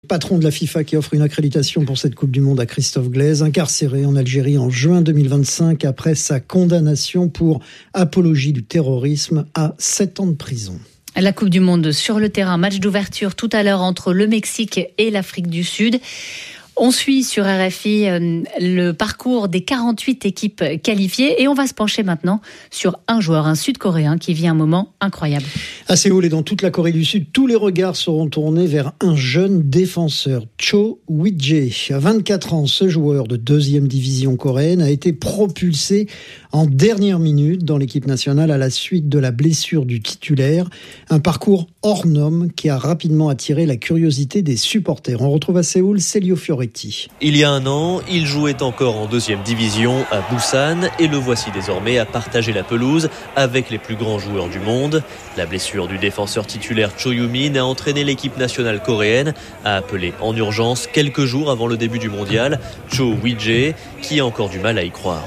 Patron de la FIFA qui offre une accréditation pour cette Coupe du Monde à Christophe Glaise, incarcéré en Algérie en juin 2025 après sa condamnation pour apologie du terrorisme à 7 ans de prison. La Coupe du Monde sur le terrain, match d'ouverture tout à l'heure entre le Mexique et l'Afrique du Sud. On suit sur RFI le parcours des 48 équipes qualifiées et on va se pencher maintenant sur un joueur, un Sud-Coréen qui vit un moment incroyable. À Séoul et dans toute la Corée du Sud, tous les regards seront tournés vers un jeune défenseur, Cho Wi-jae. À 24 ans, ce joueur de 2e division coréenne a été propulsé en dernière minute dans l'équipe nationale à la suite de la blessure du titulaire. Un parcours hors norme qui a rapidement attiré la curiosité des supporters. On retrouve à Séoul Célio Fioretti. Il y a un an, il jouait encore en 2e division à Busan et le voici désormais à partager la pelouse avec les plus grands joueurs du monde. La blessure du défenseur titulaire Cho Yu-min a entraîné l'équipe nationale coréenne à appeler en urgence quelques jours avant le début du mondial Cho Wi-jae qui a encore du mal à y croire.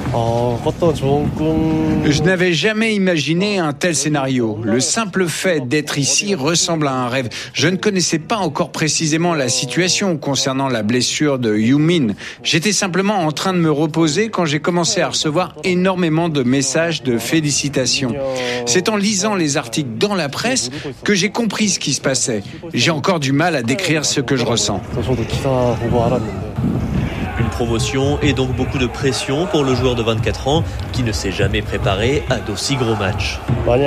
Je n'avais jamais imaginé un tel scénario. Le simple fait d'être ici ressemble à un rêve. Je ne connaissais pas encore précisément la situation concernant la blessure de Yu-min. J'étais simplement en train de me reposer quand j'ai commencé à recevoir énormément de messages de félicitations. C'est en lisant les articles dans la presse que j'ai compris ce qui se passait. J'ai encore du mal à décrire ce que je ressens. Une promotion et donc beaucoup de pression pour le joueur de 24 ans qui ne s'est jamais préparé à d'aussi gros matchs.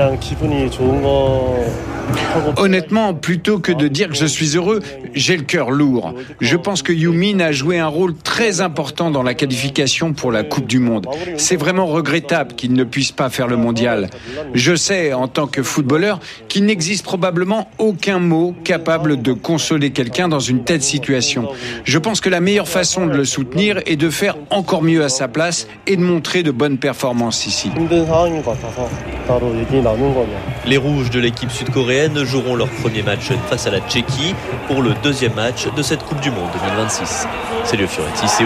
Honnêtement, plutôt que de dire que je suis heureux, j'ai le cœur lourd. Je pense que Yu-min a joué un rôle très important dans la qualification pour la Coupe du Monde. C'est vraiment regrettable qu'il ne puisse pas faire le mondial. Je sais, en tant que footballeur, qu'il n'existe probablement aucun mot capable de consoler quelqu'un dans une telle situation. Je pense que la meilleure façon de le soutenir est de faire encore mieux à sa place et de montrer de bonnes performances ici. Les Rouges de l'équipe sud-coréenne joueront leur premier match face à la Tchéquie pour le 2e match de cette Coupe du Monde 2026. C'est Célio Fioretti, Séoul,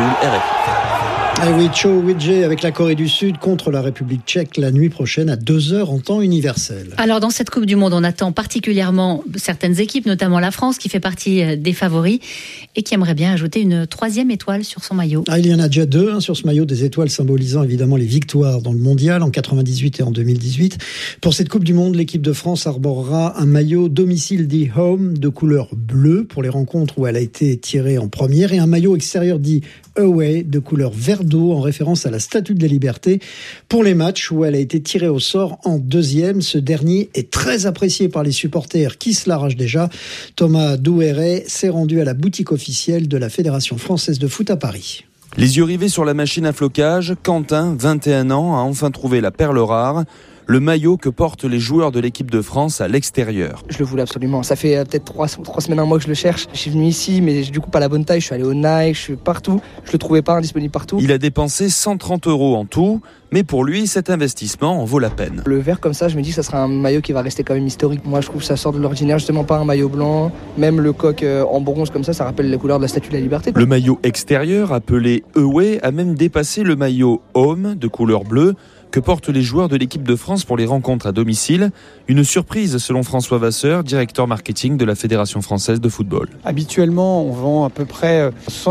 RFI. Et oui, Cho Wi-jae avec la Corée du Sud contre la République tchèque la nuit prochaine à 2h en temps universel. Alors dans cette Coupe du Monde, on attend particulièrement certaines équipes, notamment la France qui fait partie des favoris et qui aimerait bien ajouter une 3e étoile sur son maillot. Il y en a déjà 2 sur ce maillot, des étoiles symbolisant évidemment les victoires dans le mondial en 98 et en 2018. Pour cette Coupe du Monde, l'équipe de France arborera un maillot domicile dit home de couleur bleue pour les rencontres où elle a été tirée en première et un maillot extérieur dit away de couleur vert d'eau en référence à la Statue de la Liberté pour les matchs où elle a été tirée au sort en 2e. Ce dernier est très apprécié par les supporters qui se l'arrachent déjà. Thomas Douéret s'est rendu à la boutique officielle de la Fédération française de foot à Paris. Les yeux rivés sur la machine à flocage, Quentin, 21 ans, a enfin trouvé la perle rare. Le maillot que portent les joueurs de l'équipe de France à l'extérieur. Je le voulais absolument. Ça fait peut-être 3 semaines, un mois que je le cherche. Je suis venu ici, mais du coup pas la bonne taille. Je suis allé au Nike, je suis partout. Je le trouvais pas indisponible partout. Il a dépensé 130 € en tout, mais pour lui, cet investissement en vaut la peine. Le vert comme ça, je me dis que ça sera un maillot qui va rester quand même historique. Moi, je trouve que ça sort de l'ordinaire, justement pas un maillot blanc. Même le coq en bronze comme ça rappelle les couleurs de la Statue de la Liberté. Le maillot extérieur, appelé away, a même dépassé le maillot home de couleur bleue que portent les joueurs de l'équipe de France pour les rencontres à domicile. Une surprise selon François Vasseur, directeur marketing de la Fédération française de football. Habituellement, on vend à peu près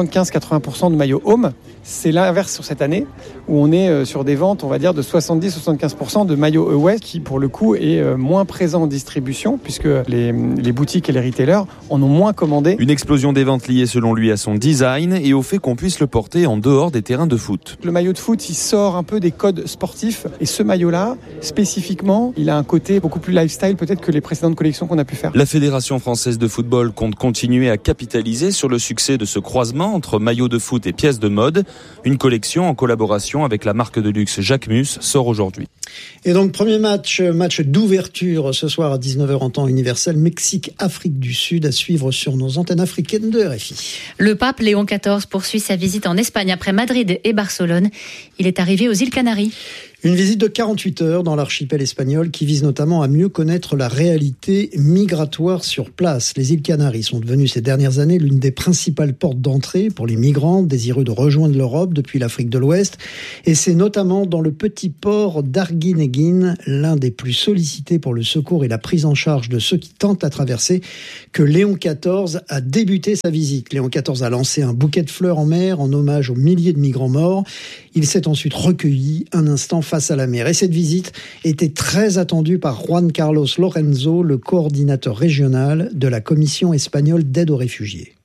75-80% de maillots home. C'est l'inverse sur cette année, où on est sur des ventes, on va dire, de 70-75% de maillots away, qui pour le coup est moins présent en distribution, puisque les boutiques et les retailers en ont moins commandé. Une explosion des ventes liée selon lui à son design et au fait qu'on puisse le porter en dehors des terrains de foot. Le maillot de foot, il sort un peu des codes sportifs, et ce maillot-là, spécifiquement, il a un côté beaucoup plus lifestyle peut-être que les précédentes collections qu'on a pu faire. La Fédération française de football compte continuer à capitaliser sur le succès de ce croisement entre maillots de foot et pièces de mode. Une collection en collaboration avec la marque de luxe Jacquemus sort aujourd'hui. Et donc premier match d'ouverture ce soir à 19h en temps universel, Mexique-Afrique du Sud à suivre sur nos antennes africaines de RFI. Le pape Léon XIV poursuit sa visite en Espagne après Madrid et Barcelone. Il est arrivé aux îles Canaries. Une visite de 48 heures dans l'archipel espagnol qui vise notamment à mieux connaître la réalité migratoire sur place. Les îles Canaries sont devenues ces dernières années l'une des principales portes d'entrée pour les migrants désireux de rejoindre l'Europe depuis l'Afrique de l'Ouest. Et c'est notamment dans le petit port d'Arguineguín, l'un des plus sollicités pour le secours et la prise en charge de ceux qui tentent la traversée, que Léon XIV a débuté sa visite. Léon XIV a lancé un bouquet de fleurs en mer en hommage aux milliers de migrants morts. Il s'est ensuite recueilli un instant face à la mer. Et cette visite était très attendue par Juan Carlos Lorenzo, le coordinateur régional de la Commission espagnole d'aide aux réfugiés.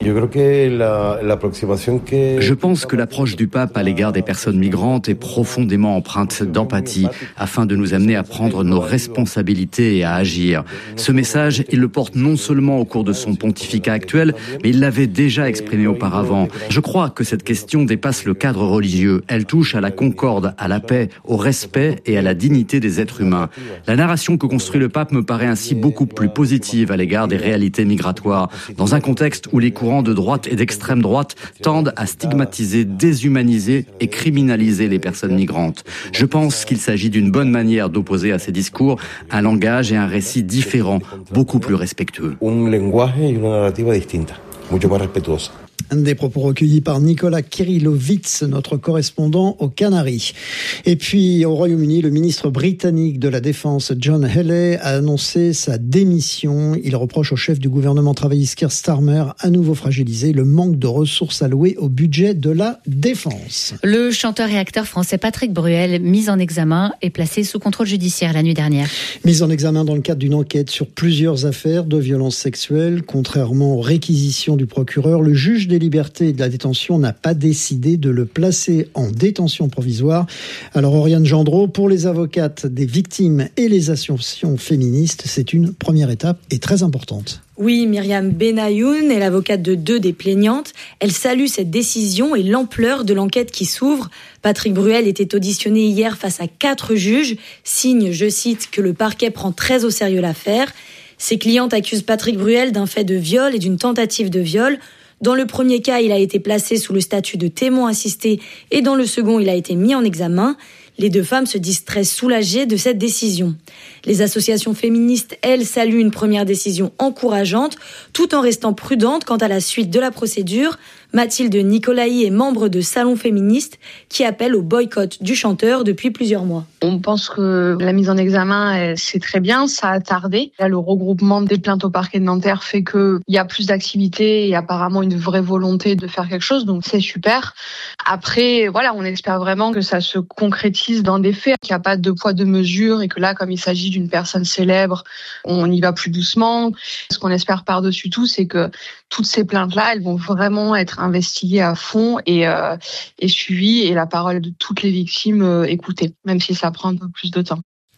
Je pense que l'approche du pape à l'égard des personnes migrantes est profondément empreinte d'empathie, afin de nous amener à prendre nos responsabilités et à agir. Ce message, il le porte non seulement au cours de son pontificat actuel, mais il l'avait déjà exprimé auparavant. Je crois que cette question dépasse le cadre religieux. Elle touche à la concorde, à la paix, au respect et à la dignité des êtres humains. La narration que construit le pape me paraît ainsi beaucoup plus positive à l'égard des réalités migratoires, dans un contexte où les courants de droite et d'extrême droite tendent à stigmatiser, déshumaniser et criminaliser les personnes migrantes. Je pense qu'il s'agit d'une bonne manière d'opposer à ces discours un langage et un récit différents, beaucoup plus respectueux. Des propos recueillis par Nicolas Kirillovitz, notre correspondant aux Canaries. Et puis, au Royaume-Uni, le ministre britannique de la Défense, John Healey, a annoncé sa démission. Il reproche au chef du gouvernement travailliste Keir Starmer, à nouveau fragilisé, le manque de ressources allouées au budget de la défense. Le chanteur et acteur français Patrick Bruel, mis en examen, est placé sous contrôle judiciaire la nuit dernière. Mis en examen dans le cadre d'une enquête sur plusieurs affaires de violences sexuelles. Contrairement aux réquisitions du procureur, le juge des libertés et de la détention n'a pas décidé de le placer en détention provisoire. Alors Oriane Gendreau, pour les avocates des victimes et les associations féministes, c'est une première étape et très importante. Oui, Myriam Benayoun est l'avocate de 2 des plaignantes. Elle salue cette décision et l'ampleur de l'enquête qui s'ouvre. Patrick Bruel était auditionné hier face à 4 juges, signe, je cite, que le parquet prend très au sérieux l'affaire. Ses clientes accusent Patrick Bruel d'un fait de viol et d'une tentative de viol. Dans le premier cas, il a été placé sous le statut de témoin assisté et dans le second, il a été mis en examen. Les 2 femmes se disent très soulagées de cette décision. Les associations féministes, elles, saluent une première décision encourageante, tout en restant prudentes quant à la suite de la procédure. Mathilde Nicolaï est membre de Salon Féministe qui appelle au boycott du chanteur depuis plusieurs mois. On pense que la mise en examen, c'est très bien, ça a tardé. Là, le regroupement des plaintes au parquet de Nanterre fait qu'il y a plus d'activité et apparemment une vraie volonté de faire quelque chose, donc c'est super. Après, voilà, on espère vraiment que ça se concrétise dans des faits, qu'il n'y a pas de poids, de mesure et que là, comme il s'agit d'une personne célèbre, on y va plus doucement. Ce qu'on espère par-dessus tout, c'est que toutes ces plaintes-là, elles vont vraiment être investiguées à fond et suivies et la parole de toutes les victimes écoutée, même si ça prend un peu plus de temps.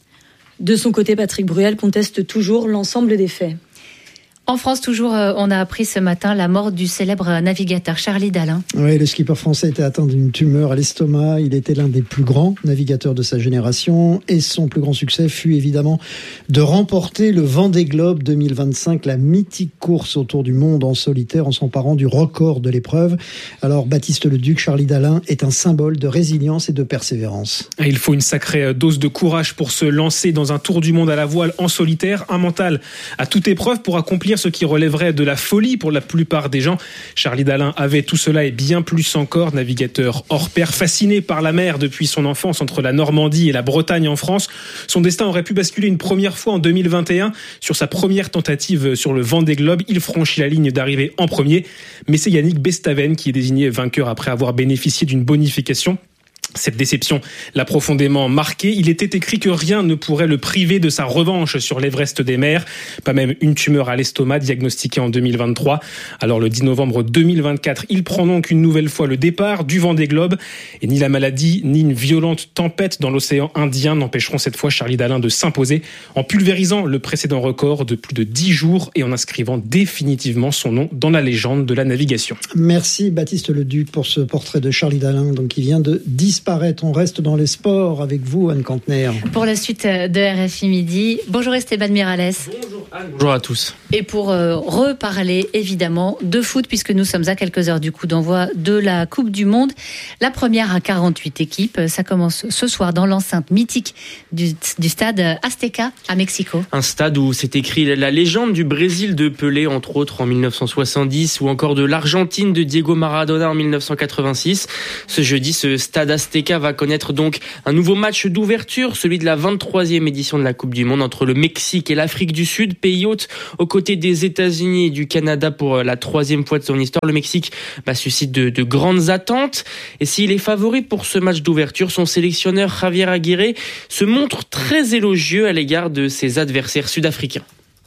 De son côté, Patrick Bruel conteste toujours l'ensemble des faits. En France, toujours, on a appris ce matin la mort du célèbre navigateur Charlie Dalin. Oui, le skipper français était atteint d'une tumeur à l'estomac. Il était l'un des plus grands navigateurs de sa génération. Et son plus grand succès fut évidemment de remporter le Vendée Globe 2025, la mythique course autour du monde en solitaire, en s'emparant du record de l'épreuve. Alors, Baptiste Leduc, Charlie Dalin est un symbole de résilience et de persévérance. Il faut une sacrée dose de courage pour se lancer dans un tour du monde à la voile en solitaire. Un mental à toute épreuve pour accomplir ce qui relèverait de la folie pour la plupart des gens. Charlie Dalin avait tout cela et bien plus encore. Navigateur hors pair, fasciné par la mer depuis son enfance entre la Normandie et la Bretagne en France. Son destin aurait pu basculer une première fois en 2021 sur sa première tentative sur le Vendée Globe. Il franchit la ligne d'arrivée en premier, mais c'est Yannick Bestaven qui est désigné vainqueur après avoir bénéficié d'une bonification. Cette déception l'a profondément marqué. Il était écrit que rien ne pourrait le priver de sa revanche sur l'Everest des mers. Pas même une tumeur à l'estomac diagnostiquée en 2023. Alors le 10 novembre 2024, il prend donc une nouvelle fois le départ du Vendée Globe. Et ni la maladie, ni une violente tempête dans l'océan Indien n'empêcheront cette fois Charlie Dalin de s'imposer en pulvérisant le précédent record de plus de 10 jours et en inscrivant définitivement son nom dans la légende de la navigation. Merci Baptiste Leduc pour ce portrait de Charlie Dalin, donc qui vient de disparaître. disparaître. On reste dans les sports avec vous, Anne Kantner. Pour la suite de RFI Midi, bonjour Esteban Miralles. Bonjour Anne. Bonjour à tous. Et pour reparler évidemment de foot, puisque nous sommes à quelques heures du coup d'envoi de la Coupe du Monde. La première à 48 équipes. Ça commence ce soir dans l'enceinte mythique du stade Azteca à Mexico. Un stade où s'est écrit la légende du Brésil de Pelé, entre autres en 1970, ou encore de l'Argentine de Diego Maradona en 1986. Ce jeudi, ce stade Azteca va connaître donc un nouveau match d'ouverture, celui de la 23e édition de la Coupe du Monde entre le Mexique et l'Afrique du Sud, pays hôte aux côtés des États-Unis et du Canada pour la 3e fois de son histoire. Le Mexique suscite de grandes attentes. Et s'il est favori pour ce match d'ouverture, son sélectionneur Javier Aguirre se montre très élogieux à l'égard de ses adversaires sud-africains.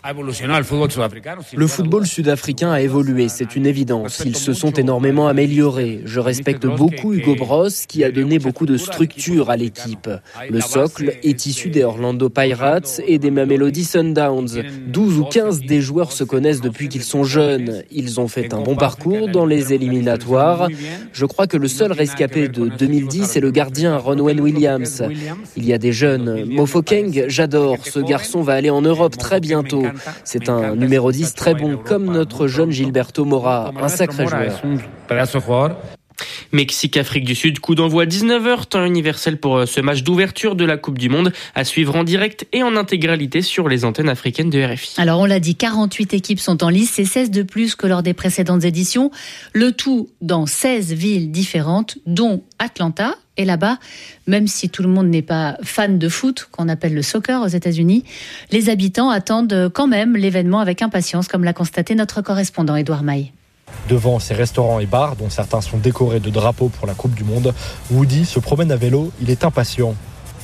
Le football sud-africain a évolué, c'est une évidence. Ils se sont énormément améliorés. Je respecte beaucoup Hugo Bross qui a donné beaucoup de structure à l'équipe. Le socle est issu des Orlando Pirates et des Mamelodi Sundowns. 12 ou 15 des joueurs se connaissent depuis qu'ils sont jeunes. Ils ont fait un bon parcours dans les éliminatoires. Je crois que le seul rescapé de 2010 est le gardien Ronwen Williams. Il y a des jeunes. Mofokeng, j'adore. Ce garçon va aller en Europe très bientôt. C'est un numéro 10 très bon, comme notre jeune Gilberto Moura, un sacré joueur. Mexique-Afrique du Sud, coup d'envoi 19h, temps universel pour ce match d'ouverture de la Coupe du Monde, à suivre en direct et en intégralité sur les antennes africaines de RFI. Alors on l'a dit, 48 équipes sont en lice, c'est 16 de plus que lors des précédentes éditions, le tout dans 16 villes différentes, dont Atlanta. Et là-bas, même si tout le monde n'est pas fan de foot, qu'on appelle le soccer aux États-Unis, les habitants attendent quand même l'événement avec impatience, comme l'a constaté notre correspondant Édouard Maille. Devant ces restaurants et bars, dont certains sont décorés de drapeaux pour la Coupe du Monde, Woody se promène à vélo, il est impatient.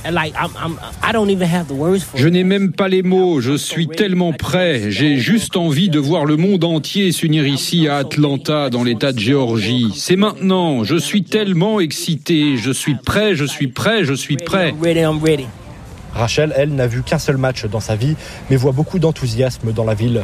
Je n'ai même pas les mots, je suis tellement prêt. J'ai juste envie de voir le monde entier s'unir ici à Atlanta, dans l'état de Géorgie. C'est maintenant, je suis tellement excité, je suis prêt. Rachel, elle, n'a vu qu'un seul match dans sa vie, mais voit beaucoup d'enthousiasme dans la ville.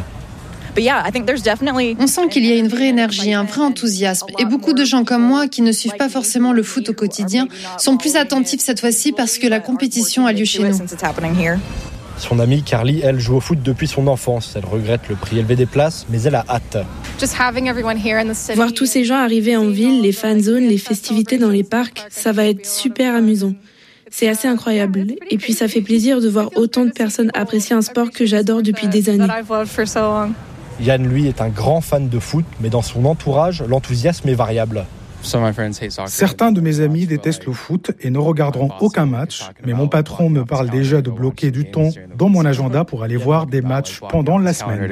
On sent qu'il y a une vraie énergie, un vrai enthousiasme. Et beaucoup de gens comme moi, qui ne suivent pas forcément le foot au quotidien, sont plus attentifs cette fois-ci parce que la compétition a lieu chez nous. Son amie Carly, elle, joue au foot depuis son enfance. Elle regrette le prix élevé des places, mais elle a hâte. Voir tous ces gens arriver en ville, les fan zones, les festivités dans les parcs, ça va être super amusant. C'est assez incroyable. Et puis ça fait plaisir de voir autant de personnes apprécier un sport que j'adore depuis des années. Yann, lui, est un grand fan de foot, mais dans son entourage, l'enthousiasme est variable. Certains de mes amis détestent le foot et ne regarderont aucun match, mais mon patron me parle déjà de bloquer du temps dans mon agenda pour aller voir des matchs pendant la semaine.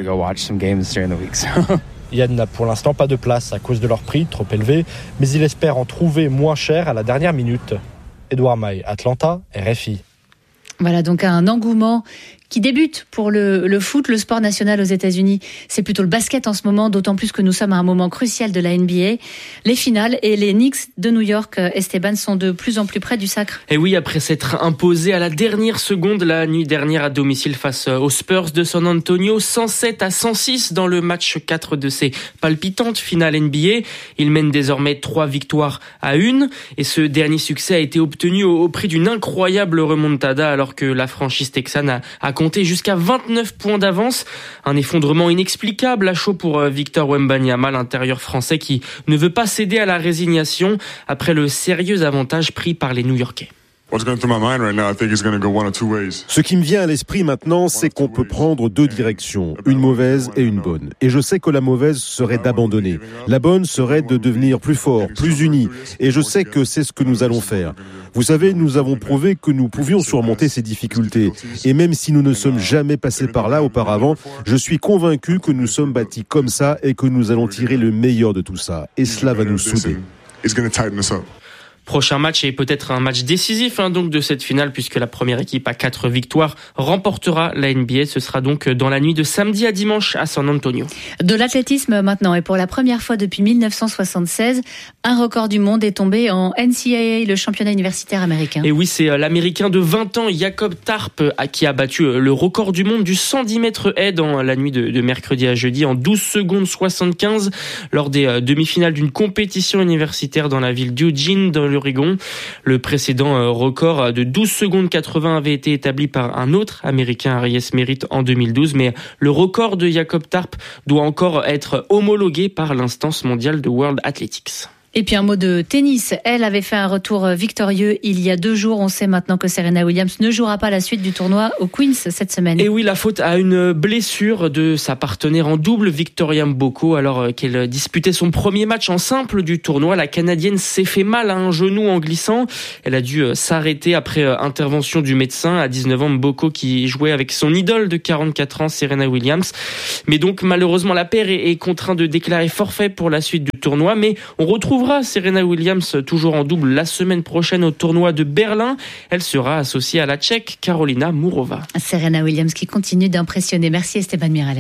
Yann n'a pour l'instant pas de place à cause de leur prix, trop élevé, mais il espère en trouver moins cher à la dernière minute. Édouard Maille, Atlanta, RFI. Voilà donc un engouement qui débute pour le foot, le sport national aux États-Unis. C'est plutôt le basket en ce moment, d'autant plus que nous sommes à un moment crucial de la NBA. Les finales et les Knicks de New York, Esteban, sont de plus en plus près du sacre. Et oui, après s'être imposé à la dernière seconde la nuit dernière à domicile face aux Spurs de San Antonio, 107-106 dans le match 4 de ces palpitantes finales NBA. Ils mènent désormais 3 victoires à 1 et ce dernier succès a été obtenu au prix d'une incroyable remontada alors que la franchise texane a compté jusqu'à 29 points d'avance. Un effondrement inexplicable à chaud pour Victor Wembanyama, l'intérieur français qui ne veut pas céder à la résignation après le sérieux avantage pris par les New-Yorkais. Ce qui me vient à l'esprit maintenant, c'est qu'on peut prendre 2 directions, une mauvaise et une bonne. Et je sais que la mauvaise serait d'abandonner. La bonne serait de devenir plus fort, plus unis. Et je sais que c'est ce que nous allons faire. Vous savez, nous avons prouvé que nous pouvions surmonter ces difficultés. Et même si nous ne sommes jamais passés par là auparavant, je suis convaincu que nous sommes bâtis comme ça et que nous allons tirer le meilleur de tout ça. Et cela va nous souder. Prochain match et peut-être un match décisif donc de cette finale puisque la première équipe à 4 victoires remportera la NBA. Ce sera donc dans la nuit de samedi à dimanche à San Antonio. De l'athlétisme maintenant et pour la première fois depuis 1976, un record du monde est tombé en NCAA, le championnat universitaire américain. Et oui, c'est l'Américain de 20 ans, Jacob Tarp, qui a battu le record du monde du 110 mètres haies dans la nuit de mercredi à jeudi en 12 secondes 75 lors des demi-finales d'une compétition universitaire dans la ville d'Eugene dans le l'Oregon. Le précédent record de 12 secondes 80 avait été établi par un autre Américain, Harry Smith, en 2012. Mais le record de Jakob Tarp doit encore être homologué par l'instance mondiale de World Athletics. Et puis un mot de tennis. Elle avait fait un retour victorieux il y a 2 jours. On sait maintenant que Serena Williams ne jouera pas la suite du tournoi au Queens cette semaine. Et oui, la faute à une blessure de sa partenaire en double, Victoria Mboko, alors qu'elle disputait son premier match en simple du tournoi. La Canadienne s'est fait mal à un genou en glissant. Elle a dû s'arrêter après intervention du médecin. À 19 ans, Mboko qui jouait avec son idole de 44 ans, Serena Williams. Mais donc malheureusement, la paire est contrainte de déclarer forfait pour la suite du tournoi. Mais on retrouve Serena Williams toujours en double la semaine prochaine au tournoi de Berlin. Elle sera associée à la Tchèque Karolina Mourova. Serena Williams qui continue d'impressionner. Merci Esteban Miralles.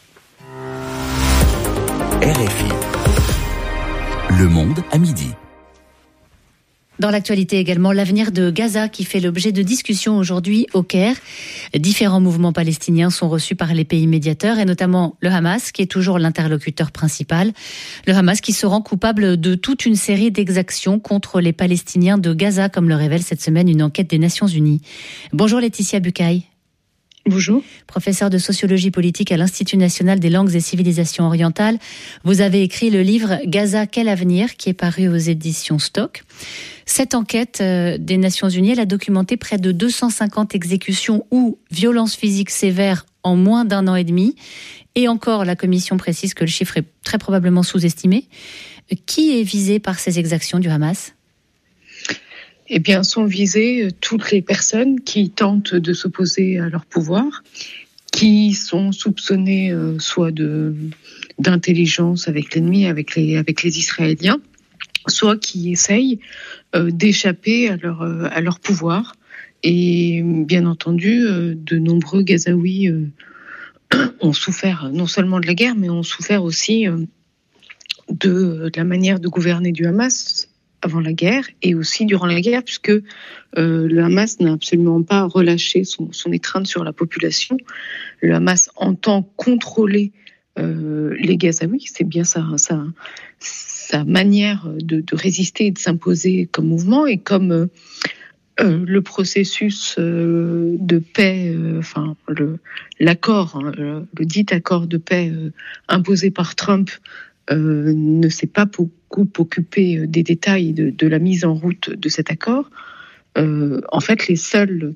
RFI. Le Monde à midi. Dans l'actualité également, l'avenir de Gaza qui fait l'objet de discussions aujourd'hui au Caire. Différents mouvements palestiniens sont reçus par les pays médiateurs et notamment le Hamas qui est toujours l'interlocuteur principal. Le Hamas qui se rend coupable de toute une série d'exactions contre les Palestiniens de Gaza comme le révèle cette semaine une enquête des Nations Unies. Bonjour Laetitia Bucaille. Bonjour. Professeure de sociologie politique à l'Institut national des langues et civilisations orientales. Vous avez écrit le livre « Gaza, quel avenir » qui est paru aux éditions Stock. Cette enquête des Nations Unies, elle a documenté près de 250 exécutions ou violences physiques sévères en moins d'1 an et demi. Et encore, la Commission précise que le chiffre est très probablement sous-estimé. Qui est visé par ces exactions du Hamas ? Eh bien, sont visées toutes les personnes qui tentent de s'opposer à leur pouvoir, qui sont soupçonnées soit d'intelligence avec l'ennemi, avec les Israéliens, soit qui essayent d'échapper à leur pouvoir. Et bien entendu, de nombreux Gazaouis ont souffert non seulement de la guerre, mais ont souffert aussi de la manière de gouverner du Hamas avant la guerre et aussi durant la guerre, puisque le Hamas n'a absolument pas relâché son étreinte sur la population. Le Hamas entend contrôler les Gazaouis, c'est bien sa manière de résister et de s'imposer comme mouvement, et comme le processus de paix, l'accord, le dit accord de paix imposé par Trump ne s'est pas beaucoup occupé des détails de la mise en route de cet accord. En fait, les seuls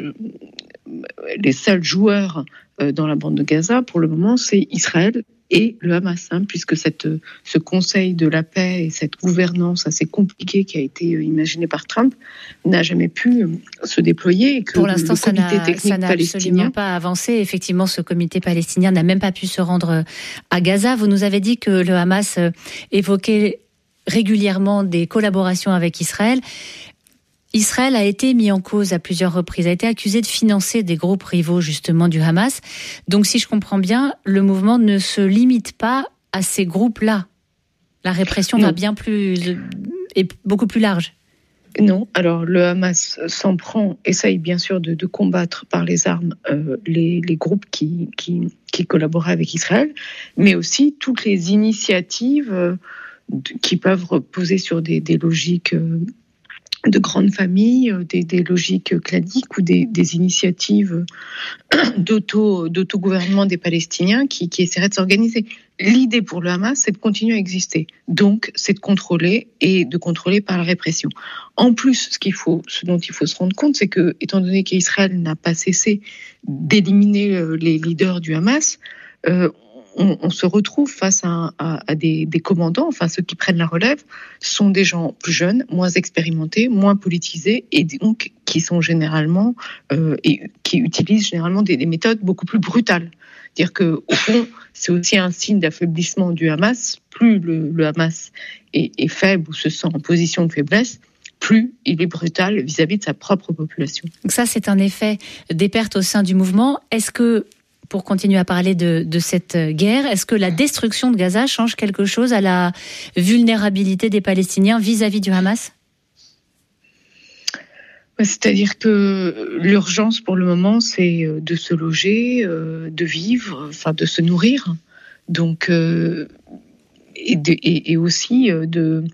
joueurs dans la bande de Gaza, pour le moment, c'est Israël et le Hamas, puisque ce conseil de la paix et cette gouvernance assez compliquée qui a été imaginée par Trump n'a jamais pu se déployer. Et que pour l'instant, ça n'a palestinien absolument pas avancé. Effectivement, ce comité palestinien n'a même pas pu se rendre à Gaza. Vous nous avez dit que le Hamas évoquait régulièrement des collaborations avec Israël. Israël a été mis en cause à plusieurs reprises, a été accusé de financer des groupes rivaux justement du Hamas. Donc si je comprends bien, le mouvement ne se limite pas à ces groupes-là. La répression va bien plus est beaucoup plus large. Non, alors le Hamas s'en prend, essaye bien sûr de combattre par les armes les groupes qui collaboraient avec Israël, mais aussi toutes les initiatives qui peuvent reposer sur des logiques de grandes familles, des logiques claniques ou des initiatives d'autogouvernement des Palestiniens qui essaieraient de s'organiser. L'idée pour le Hamas, c'est de continuer à exister. Donc, c'est de contrôler et de contrôler par la répression. En plus, ce dont il faut se rendre compte, c'est que, étant donné qu'Israël n'a pas cessé d'éliminer les leaders du Hamas, on se retrouve face à des commandants, enfin ceux qui prennent la relève, sont des gens plus jeunes, moins expérimentés, moins politisés, et donc qui sont généralement et qui utilisent généralement des méthodes beaucoup plus brutales. C'est-à-dire que au fond, c'est aussi un signe d'affaiblissement du Hamas. Plus le Hamas est faible ou se sent en position de faiblesse, plus il est brutal vis-à-vis de sa propre population. Donc ça, c'est un effet des pertes au sein du mouvement. Est-ce que, pour continuer à parler de cette guerre, est-ce que la destruction de Gaza change quelque chose à la vulnérabilité des Palestiniens vis-à-vis du Hamas ? C'est-à-dire que l'urgence pour le moment, c'est de se loger, de vivre, enfin de se nourrir, donc et aussi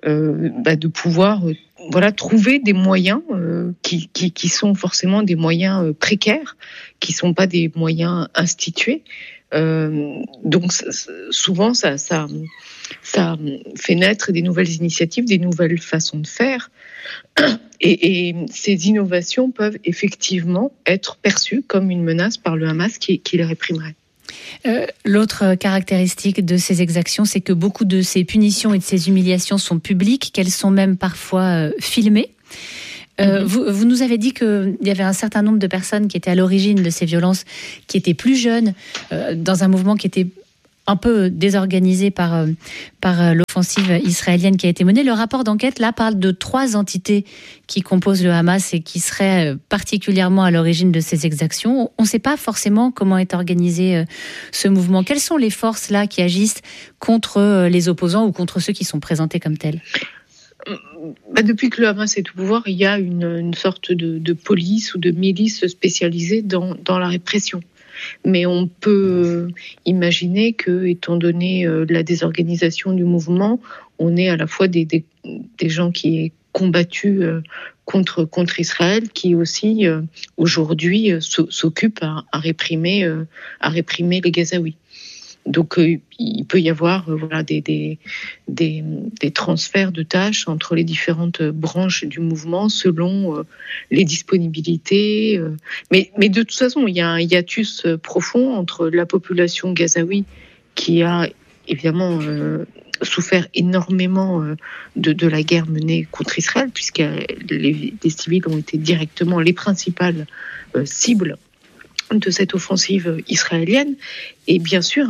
de pouvoir trouver des moyens qui sont forcément des moyens précaires, qui sont pas des moyens institués. Donc souvent ça fait naître des nouvelles initiatives, des nouvelles façons de faire, et ces innovations peuvent effectivement être perçues comme une menace par le Hamas qui les réprimerait. L'autre caractéristique de ces exactions, c'est que beaucoup de ces punitions et de ces humiliations sont publiques, qu'elles sont même parfois filmées. Vous nous avez dit qu'il y avait un certain nombre de personnes qui étaient à l'origine de ces violences, qui étaient plus jeunes, dans un mouvement qui était un peu désorganisé par l'offensive israélienne qui a été menée. Le rapport d'enquête, là, parle de 3 entités qui composent le Hamas et qui seraient particulièrement à l'origine de ces exactions. On ne sait pas forcément comment est organisé ce mouvement. Quelles sont les forces, là, qui agissent contre les opposants ou contre ceux qui sont présentés comme tels ? Depuis que le Hamas est au pouvoir, il y a une sorte de police ou de milice spécialisée dans la répression. Mais on peut imaginer que, étant donné la désorganisation du mouvement, on est à la fois des gens qui est combattu contre Israël, qui aussi aujourd'hui s'occupent à réprimer les Gazaouis. Donc il peut y avoir des transferts de tâches entre les différentes branches du mouvement selon les disponibilités. Mais de toute façon, il y a un hiatus profond entre la population gazaoui qui a évidemment souffert énormément de la guerre menée contre Israël, puisque les civils ont été directement les principales cibles de cette offensive israélienne, et bien sûr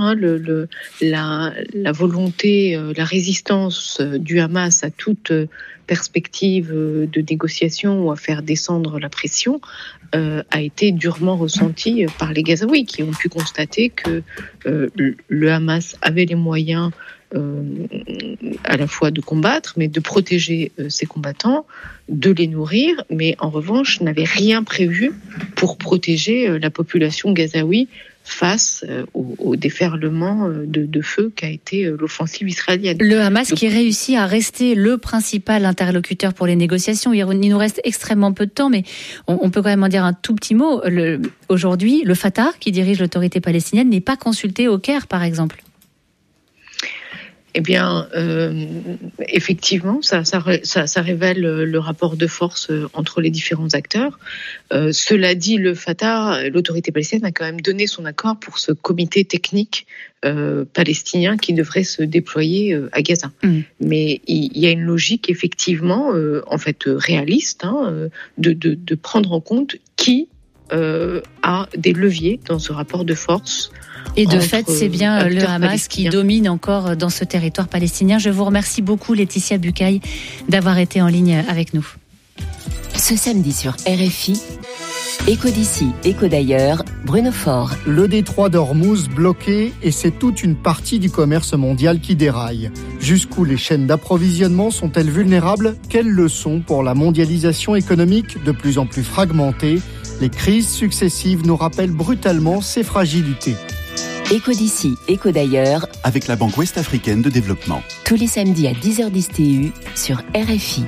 la volonté, la résistance du Hamas à toute perspective de négociation ou à faire descendre la pression a été durement ressentie par les Gazaouis, qui ont pu constater que le Hamas avait les moyens à la fois de combattre, mais de protéger ses combattants, de les nourrir, mais en revanche n'avait rien prévu pour protéger la population gazaoui face au déferlement de feu qu'a été l'offensive israélienne. Le Hamas qui réussit à rester le principal interlocuteur pour les négociations. Il nous reste extrêmement peu de temps, mais on peut quand même en dire un tout petit mot. Aujourd'hui, le Fatah, qui dirige l'autorité palestinienne, n'est pas consulté au Caire, par exemple. Eh bien, effectivement, ça révèle le rapport de force entre les différents acteurs. Cela dit, le Fatah, l'autorité palestinienne, a quand même donné son accord pour ce comité technique palestinien qui devrait se déployer à Gaza. Mais il y a une logique, effectivement, réaliste, de prendre en compte qui a des leviers dans ce rapport de force. Et de fait, c'est bien le Hamas qui domine encore dans ce territoire palestinien. Je vous remercie beaucoup, Laetitia Bucaille, d'avoir été en ligne avec nous. Ce samedi sur RFI, Écho d'ici, Écho d'ailleurs, Bruno Faure. Le détroit d'Ormuz bloqué et c'est toute une partie du commerce mondial qui déraille. Jusqu'où les chaînes d'approvisionnement sont-elles vulnérables ? Quelles leçons pour la mondialisation économique de plus en plus fragmentée ? Les crises successives nous rappellent brutalement ces fragilités. Écho d'ici, Écho d'ailleurs, avec la Banque Ouest-Africaine de Développement. Tous les samedis à 10h10 TU sur RFI.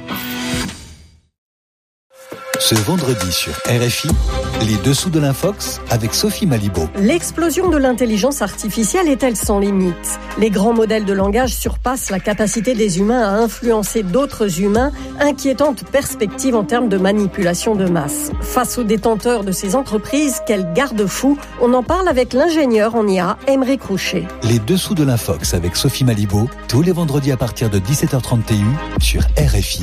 Ce vendredi sur RFI, les dessous de l'Infox avec Sophie Malibaud. L'explosion de l'intelligence artificielle est-elle sans limite ? Les grands modèles de langage surpassent la capacité des humains à influencer d'autres humains, inquiétante perspective en termes de manipulation de masse. Face aux détenteurs de ces entreprises, quel garde-fou ? On en parle avec l'ingénieur en IA, Aymeric Roucher. Les dessous de l'Infox avec Sophie Malibaud, tous les vendredis à partir de 17h30 TU sur RFI.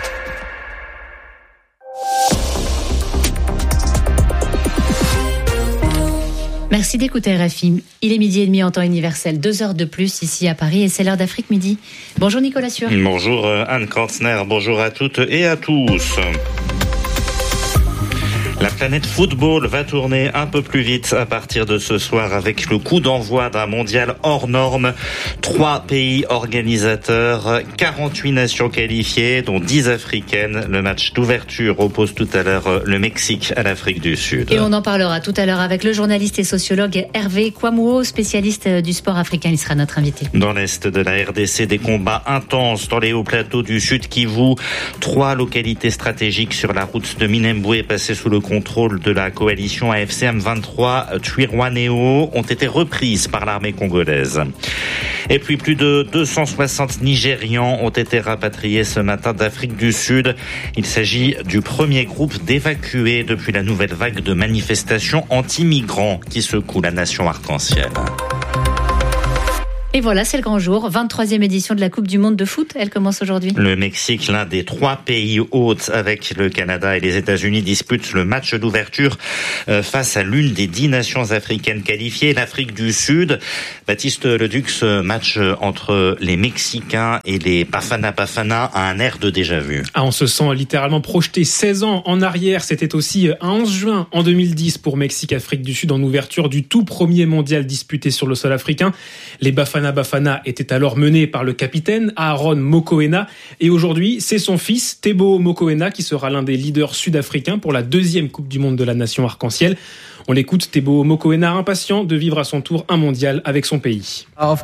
Merci d'écouter RFI. Il est 12h30 en temps universel, 2 heures de plus ici à Paris et c'est l'heure d'Afrique Midi. Bonjour Nicolas Sûr. Bonjour Anne Kranzner, bonjour à toutes et à tous. La Planète Football va tourner un peu plus vite à partir de ce soir avec le coup d'envoi d'un mondial hors norme. 3 pays organisateurs, 48 nations qualifiées, dont 10 africaines. Le match d'ouverture oppose tout à l'heure le Mexique à l'Afrique du Sud. Et on en parlera tout à l'heure avec le journaliste et sociologue Hervé Kouamouo, spécialiste du sport africain. Il sera notre invité. Dans l'est de la RDC, des combats intenses dans les hauts plateaux du Sud Kivu. 3 localités stratégiques sur la route de Minembwe passées sous le contrôle de la coalition AFC M23 Twirwaneho ont été reprises par l'armée congolaise. Et puis plus de 260 Nigérians ont été rapatriés ce matin d'Afrique du Sud. Il s'agit du premier groupe d'évacués depuis la nouvelle vague de manifestations anti-migrants qui secoue la nation arc-en-ciel. Et voilà, c'est le grand jour. 23e édition de la Coupe du Monde de foot. Elle commence aujourd'hui. Le Mexique, l'un des 3 pays hôtes avec le Canada et les États-Unis, dispute le match d'ouverture face à l'une des 10 nations africaines qualifiées, l'Afrique du Sud. Baptiste Leduc, ce match entre les Mexicains et les Bafana Bafana a un air de déjà-vu. On se sent littéralement projeté 16 ans en arrière. C'était aussi un 11 juin en 2010 pour Mexique-Afrique du Sud en ouverture du tout premier mondial disputé sur le sol africain. Les Bafana Bafana était alors mené par le capitaine Aaron Mokoena et aujourd'hui c'est son fils Teboho Mokoena qui sera l'un des leaders sud-africains pour la 2e Coupe du Monde de la nation arc-en-ciel. On l'écoute, Teboho Mokoena, impatient de vivre à son tour un mondial avec son pays.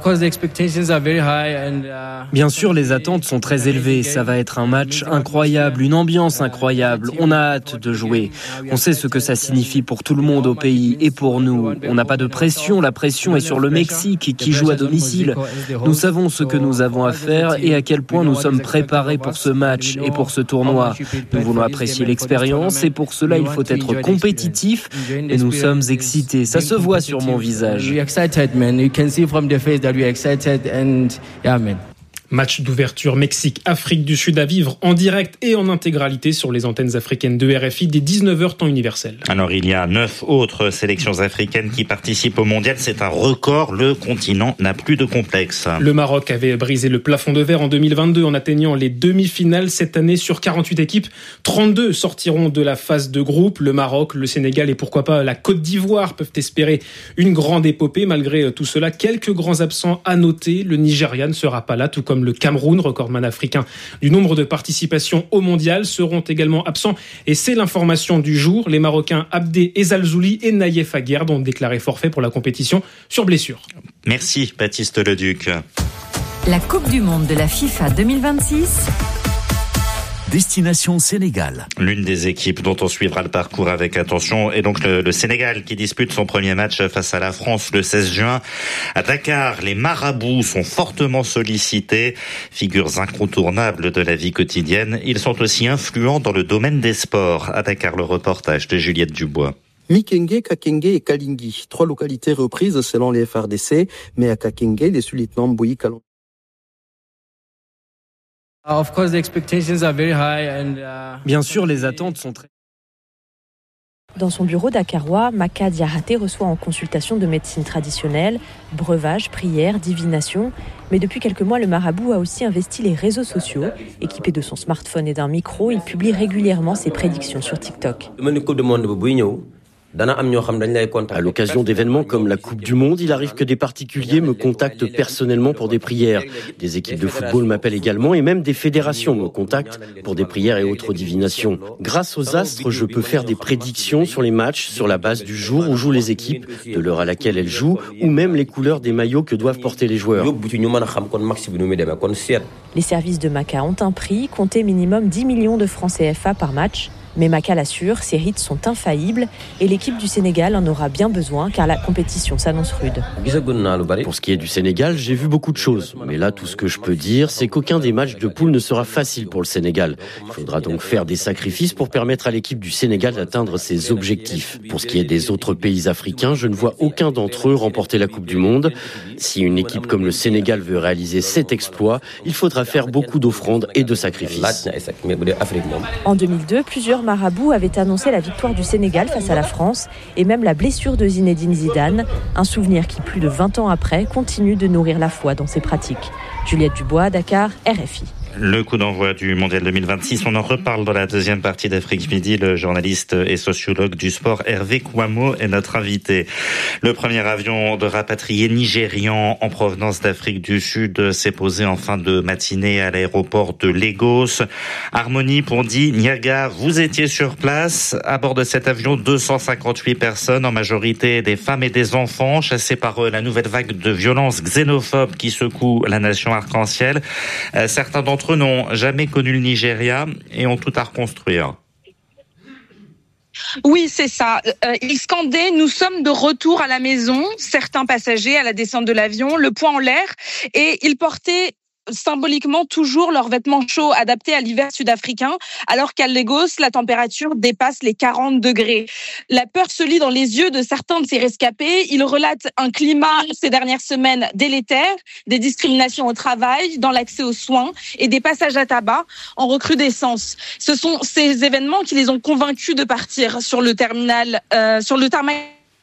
Bien sûr, les attentes sont très élevées. Ça va être un match incroyable, une ambiance incroyable. On a hâte de jouer. On sait ce que ça signifie pour tout le monde au pays et pour nous. On n'a pas de pression. La pression est sur le Mexique qui joue à domicile. Nous savons ce que nous avons à faire et à quel point nous sommes préparés pour ce match et pour ce tournoi. Nous voulons apprécier l'expérience et pour cela, il faut être compétitif et nous sommes excités. Ça se voit sur mon visage. Match d'ouverture Mexique-Afrique du Sud à vivre en direct et en intégralité sur les antennes africaines de RFI dès 19h temps universel. Alors il y a 9 autres sélections africaines qui participent au mondial. C'est un record. Le continent n'a plus de complexe. Le Maroc avait brisé le plafond de verre en 2022 en atteignant les demi-finales. Cette année, sur 48 équipes, 32 sortiront de la phase de groupe. Le Maroc, le Sénégal et pourquoi pas la Côte d'Ivoire peuvent espérer une grande épopée. Malgré tout cela, quelques grands absents à noter. Le Nigeria ne sera pas là, tout comme le Cameroun, recordman africain du nombre de participations au mondial, seront également absents. Et c'est l'information du jour. Les Marocains Abdé Ezalzouli et Naïef Aguerd ont déclaré forfait pour la compétition sur blessure. Merci Baptiste Leduc. La Coupe du Monde de la FIFA 2026. Destination Sénégal. L'une des équipes dont on suivra le parcours avec attention est donc le Sénégal qui dispute son premier match face à la France le 16 juin. À Dakar, les marabouts sont fortement sollicités. Figures incontournables de la vie quotidienne, ils sont aussi influents dans le domaine des sports. À Dakar, le reportage de Juliette Dubois. Mikenge, Kakenge et Kalingi, 3 localités reprises selon les FRDC, mais à Kakenge, les sous-lieutenants Mbouyi Kalon. Bien sûr, les attentes sont très... Dans son bureau dakarois, Maka Diaraté reçoit en consultation de médecine traditionnelle, breuvage, prière, divination. Mais depuis quelques mois, le marabout a aussi investi les réseaux sociaux. Équipé de son smartphone et d'un micro, il publie régulièrement ses prédictions sur TikTok. À l'occasion d'événements comme la Coupe du Monde, il arrive que des particuliers me contactent personnellement pour des prières. Des équipes de football m'appellent également et même des fédérations me contactent pour des prières et autres divinations. Grâce aux astres, je peux faire des prédictions sur les matchs sur la base du jour où jouent les équipes, de l'heure à laquelle elles jouent ou même les couleurs des maillots que doivent porter les joueurs. Les services de Maka ont un prix, compté minimum 10 millions de francs CFA par match. Mais Maka l'assure, ces rites sont infaillibles et l'équipe du Sénégal en aura bien besoin car la compétition s'annonce rude. Pour ce qui est du Sénégal, j'ai vu beaucoup de choses. Mais là, tout ce que je peux dire, c'est qu'aucun des matchs de poule ne sera facile pour le Sénégal. Il faudra donc faire des sacrifices pour permettre à l'équipe du Sénégal d'atteindre ses objectifs. Pour ce qui est des autres pays africains, je ne vois aucun d'entre eux remporter la Coupe du Monde. Si une équipe comme le Sénégal veut réaliser cet exploit, il faudra faire beaucoup d'offrandes et de sacrifices. En 2002, plusieurs marabouts avaient annoncé la victoire du Sénégal face à la France et même la blessure de Zinedine Zidane, un souvenir qui, plus de 20 ans après, continue de nourrir la foi dans ses pratiques. Juliette Dubois, Dakar, RFI. Le coup d'envoi du Mondial 2026, on en reparle dans la deuxième partie d'Afrique Midi. Le journaliste et sociologue du sport Hervé Kouamo est notre invité. Le premier avion de rapatriés nigérians en provenance d'Afrique du Sud s'est posé en fin de matinée à l'aéroport de Lagos. Harmonie Pondi Niaga, vous étiez sur place. À bord de cet avion, 258 personnes, en majorité des femmes et des enfants, chassés par la nouvelle vague de violence xénophobe qui secoue la nation arc-en-ciel. Certains d'entre eux n'ont jamais connu le Nigeria et ont tout à reconstruire. Oui, c'est ça. Ils scandaient « Nous sommes de retour à la maison », certains passagers à la descente de l'avion, le poing en l'air, et ils portaient symboliquement toujours leurs vêtements chauds adaptés à l'hiver sud-africain, alors qu'à Lagos, la température dépasse les 40 degrés. La peur se lit dans les yeux de certains de ces rescapés. Ils relatent un climat ces dernières semaines délétère, des discriminations au travail, dans l'accès aux soins et des passages à tabac en recrudescence. Ce sont ces événements qui les ont convaincus de partir sur le terminal, sur le tarmac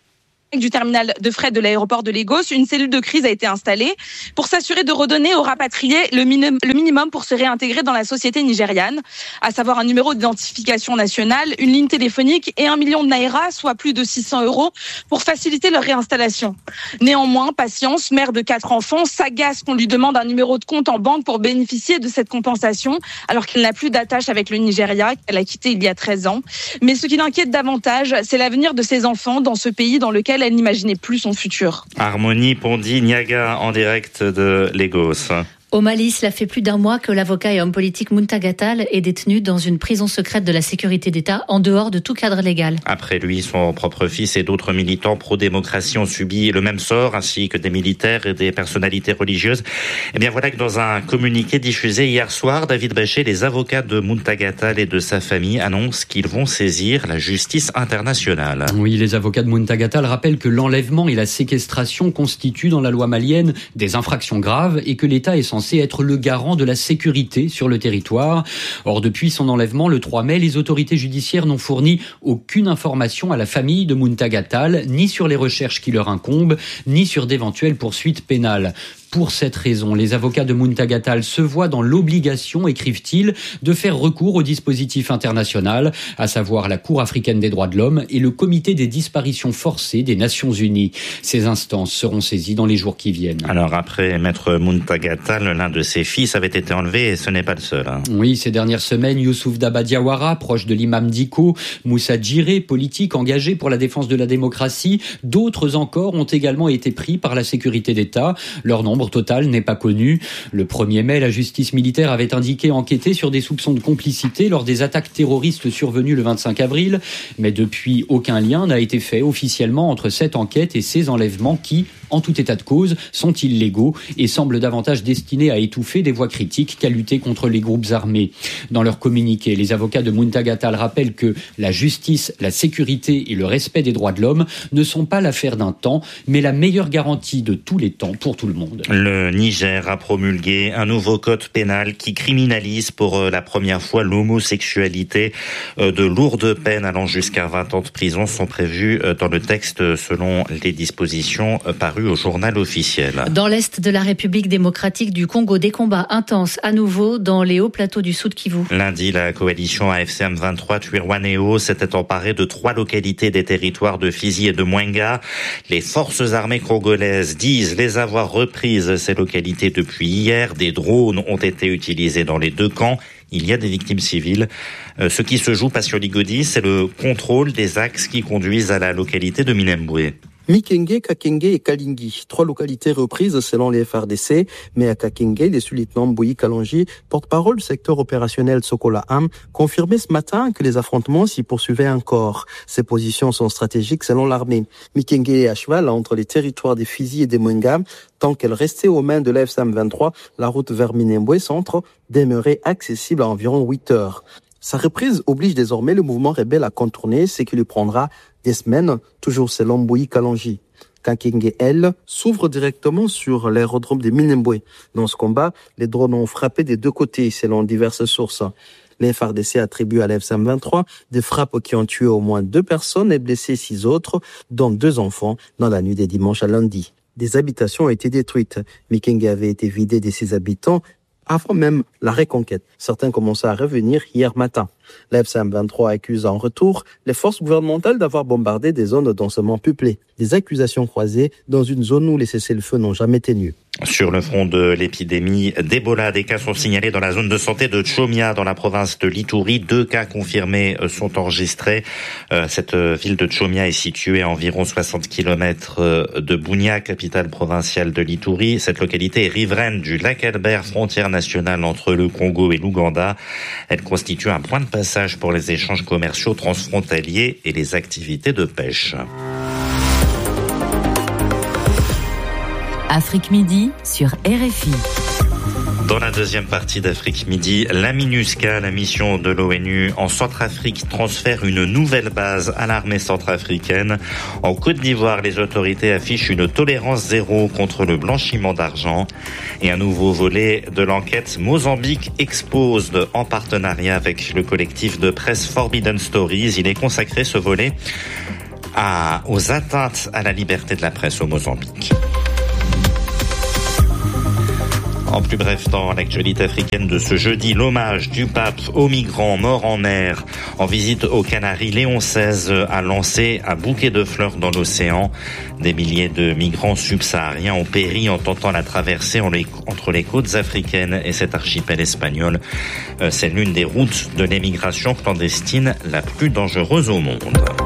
du terminal de fret de l'aéroport de Lagos. Une cellule de crise a été installée pour s'assurer de redonner aux rapatriés le minimum pour se réintégrer dans la société nigériane, à savoir un numéro d'identification nationale, une ligne téléphonique et 1 million de naira, soit plus de 600 € pour faciliter leur réinstallation. Néanmoins, Patience, mère de 4 enfants, s'agace qu'on lui demande un numéro de compte en banque pour bénéficier de cette compensation, alors qu'elle n'a plus d'attache avec le Nigeria, qu'elle a quitté il y a 13 ans. Mais ce qui l'inquiète davantage, c'est l'avenir de ses enfants dans ce pays dans lequel elle n'imaginait plus son futur. Harmonie Pondi Niaga en direct de Lagos. Au Mali, cela fait plus d'un mois que l'avocat et homme politique Muntagha Tall est détenu dans une prison secrète de la sécurité d'État, en dehors de tout cadre légal. Après lui, son propre fils et d'autres militants pro-démocratie ont subi le même sort, ainsi que des militaires et des personnalités religieuses. Et bien voilà que dans un communiqué diffusé hier soir, David Bachet, les avocats de Muntagha Tall et de sa famille annoncent qu'ils vont saisir la justice internationale. Oui, les avocats de Muntagha Tall rappellent que l'enlèvement et la séquestration constituent dans la loi malienne des infractions graves et que l'État est censé être le garant de la sécurité sur le territoire. Or, depuis son enlèvement le 3 mai, les autorités judiciaires n'ont fourni aucune information à la famille de Muntagha Tall, ni sur les recherches qui leur incombent, ni sur d'éventuelles poursuites pénales. Pour cette raison, les avocats de Muntagha Tall se voient dans l'obligation, écrivent-ils, de faire recours au dispositif international, à savoir la Cour africaine des droits de l'homme et le Comité des disparitions forcées des Nations Unies. Ces instances seront saisies dans les jours qui viennent. Alors après maître Muntagha Tall, l'un de ses fils avait été enlevé et ce n'est pas le seul. Oui, ces dernières semaines, Youssouf Daba Diawara, proche de l'imam Diko, Moussa Djiré, politique engagé pour la défense de la démocratie, d'autres encore ont également été pris par la sécurité d'État. Leur nombre total n'est pas connu. Le 1er mai, la justice militaire avait indiqué enquêter sur des soupçons de complicité lors des attaques terroristes survenues le 25 avril. Mais depuis, aucun lien n'a été fait officiellement entre cette enquête et ces enlèvements qui, en tout état de cause, sont illégaux et semblent davantage destinés à étouffer des voix critiques qu'à lutter contre les groupes armés. Dans leur communiqué, les avocats de Muntagha Tall rappellent que la justice, la sécurité et le respect des droits de l'homme ne sont pas l'affaire d'un temps, mais la meilleure garantie de tous les temps pour tout le monde. Le Niger a promulgué un nouveau code pénal qui criminalise pour la première fois l'homosexualité. De lourdes peines allant jusqu'à 20 ans de prison sont prévues dans le texte selon les dispositions parues au journal officiel. Dans l'est de la République démocratique du Congo, des combats intenses à nouveau dans les hauts plateaux du Sud Kivu. Lundi, la coalition AFC M23 Twirwaneho s'était emparée de 3 localités des territoires de Fizi et de Mwenga. Les forces armées congolaises disent les avoir reprises ces localités depuis hier. Des drones ont été utilisés dans les 2 camps. Il y a des victimes civiles. Ce qui se joue, Patient Ligodi, c'est le contrôle des axes qui conduisent à la localité de Minembwe. Mikenge, Kakenge et Kalingi, 3 localités reprises selon les FRDC, mais à Kakenge, les sous-lieutenants Mbouyi Kalangi, porte-parole du secteur opérationnel Sokola Am, confirmait ce matin que les affrontements s'y poursuivaient encore. Ces positions sont stratégiques selon l'armée. Mikenge est à cheval entre les territoires des Fizi et des Mwenga. Tant qu'elle restait aux mains de l'AFC M23, la route vers Minembwe centre demeurait accessible à environ 8 heures. Sa reprise oblige désormais le mouvement rebelle à contourner ce qui lui prendra des semaines, toujours selon Mbouyi Kalangi. Kakenge, elle, s'ouvre directement sur l'aérodrome de Minembwe. Dans ce combat, les drones ont frappé des 2 côtés, selon diverses sources. Les FARDC attribuent à l'AFC M23 des frappes qui ont tué au moins 2 personnes et blessé 6 autres, dont 2 enfants, dans la nuit des dimanche à lundi. des habitations ont été détruites. Mikenge avait été vidé de ses habitants avant même la reconquête. Certains commençaient à revenir hier matin. La FCM23 accuse en retour les forces gouvernementales d'avoir bombardé des zones densément peuplées. Des accusations croisées dans une zone où les cessez-le-feu n'ont jamais tenu. Sur le front de l'épidémie d'Ebola, des cas sont signalés dans la zone de santé de Chomia, dans la province de l'Ituri. 2 cas confirmés sont enregistrés. Cette ville de Chomia est située à environ 60 km de Bunia, capitale provinciale de l'Ituri. Cette localité est riveraine du lac Albert, frontière nationale entre le Congo et l'Ouganda. Elle constitue un point de passage pour les échanges commerciaux transfrontaliers et les activités de pêche. Afrique Midi sur RFI. Dans la deuxième partie d'Afrique Midi, la MINUSCA, la mission de l'ONU en Centrafrique, transfère une nouvelle base à l'armée centrafricaine. En Côte d'Ivoire, les autorités affichent une tolérance zéro contre le blanchiment d'argent. Et un nouveau volet de l'enquête Mozambique expose en partenariat avec le collectif de presse Forbidden Stories. Il est consacré, ce volet, aux atteintes à la liberté de la presse au Mozambique. En plus bref, dans l'actualité africaine de ce jeudi, l'hommage du pape aux migrants morts en mer. En visite aux Canaries, Léon XVI a lancé un bouquet de fleurs dans l'océan. Des milliers de migrants subsahariens ont péri en tentant la traversée entre les côtes africaines et cet archipel espagnol. C'est l'une des routes de l'émigration clandestine la plus dangereuse au monde.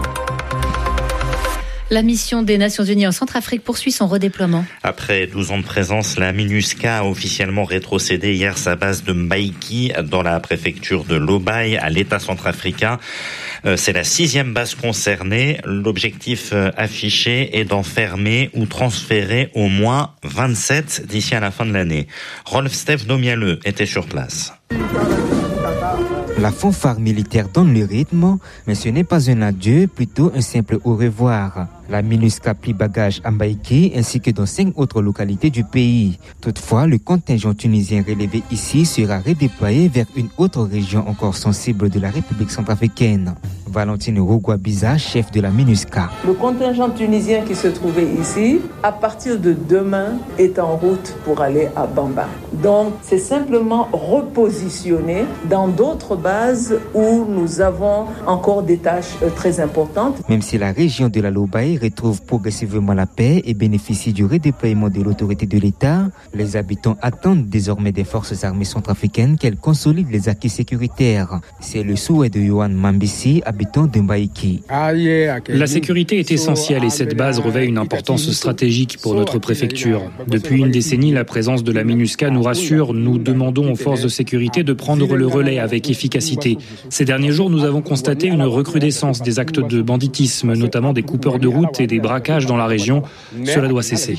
La mission des Nations Unies en Centrafrique poursuit son redéploiement. Après 12 ans de présence, la MINUSCA a officiellement rétrocédé hier sa base de Mbaïki dans la préfecture de Lobaye à l'État centrafricain. C'est la 6e base concernée. L'objectif affiché est d'en fermer ou transférer au moins 27 d'ici à la fin de l'année. Rolf-Steve Nomialeux était sur place. La fanfare militaire donne le rythme, mais ce n'est pas un adieu, plutôt un simple au revoir. La MINUSCA plie bagage à Mbaïki ainsi que dans 5 autres localités du pays. Toutefois, le contingent tunisien relevé ici sera redéployé vers une autre région encore sensible de la République centrafricaine. Valentine Rougua-Biza, chef de la MINUSCA. Le contingent tunisien qui se trouvait ici, à partir de demain, est en route pour aller à Bamba. Donc, c'est simplement repositionné dans d'autres bases où nous avons encore des tâches très importantes. Même si la région de la Lobaye retrouve progressivement la paix et bénéficie du redéploiement de l'autorité de l'État, les habitants attendent désormais des forces armées centrafricaines qu'elles consolident les acquis sécuritaires. C'est le souhait de Yohan Mambisi, habitant de Mbaïki. La sécurité est essentielle et cette base revêt une importance stratégique pour notre préfecture. Depuis une décennie, la présence de la MINUSCA nous rassure. Nous demandons aux forces de sécurité de prendre le relais avec efficacité. Ces derniers jours, nous avons constaté une recrudescence des actes de banditisme, notamment des coupeurs de route et des braquages dans la région. Cela doit cesser.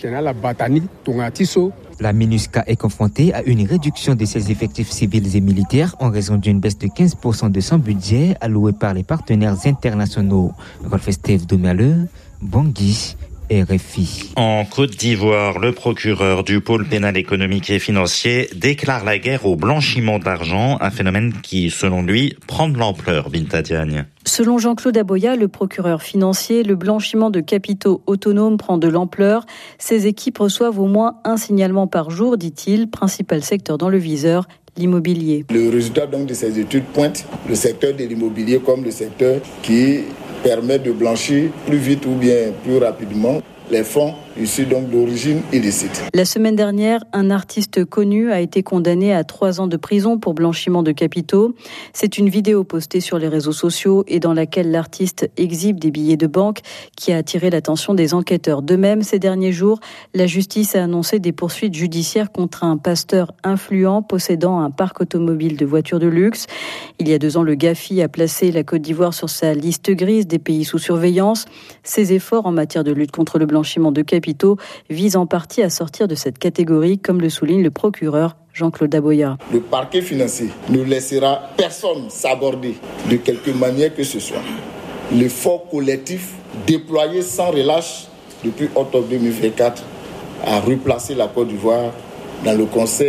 La MINUSCA est confrontée à une réduction de ses effectifs civils et militaires en raison d'une baisse de 15% de son budget alloué par les partenaires internationaux. Rolf-Steve Nomialeux, Bangui, RFI. En Côte d'Ivoire, le procureur du pôle pénal économique et financier déclare la guerre au blanchiment d'argent, un phénomène qui, selon lui, prend de l'ampleur. Binta Diagne. Selon Jean-Claude Aboya, le procureur financier, le blanchiment de capitaux autonomes prend de l'ampleur. Ces équipes reçoivent au moins un signalement par jour, dit-il, principal secteur dans le viseur, l'immobilier. Le résultat donc de ces études pointe le secteur de l'immobilier comme le secteur qui permet de blanchir plus vite ou bien plus rapidement les fonds issus donc d'origine illicite. La semaine dernière, un artiste connu a été condamné à 3 ans de prison pour blanchiment de capitaux. C'est une vidéo postée sur les réseaux sociaux et dans laquelle l'artiste exhibe des billets de banque qui a attiré l'attention des enquêteurs. De même, ces derniers jours, la justice a annoncé des poursuites judiciaires contre un pasteur influent possédant un parc automobile de voitures de luxe. Il y a 2 ans, le GAFI a placé la Côte d'Ivoire sur sa liste grise des pays sous surveillance. Ses efforts en matière de lutte contre le blanchiment de capitaux vise en partie à sortir de cette catégorie, comme le souligne le procureur Jean-Claude Aboya. Le parquet financier ne laissera personne s'aborder de quelque manière que ce soit. L'effort collectif déployé sans relâche depuis octobre 2024 a replacé la Côte d'Ivoire dans le concert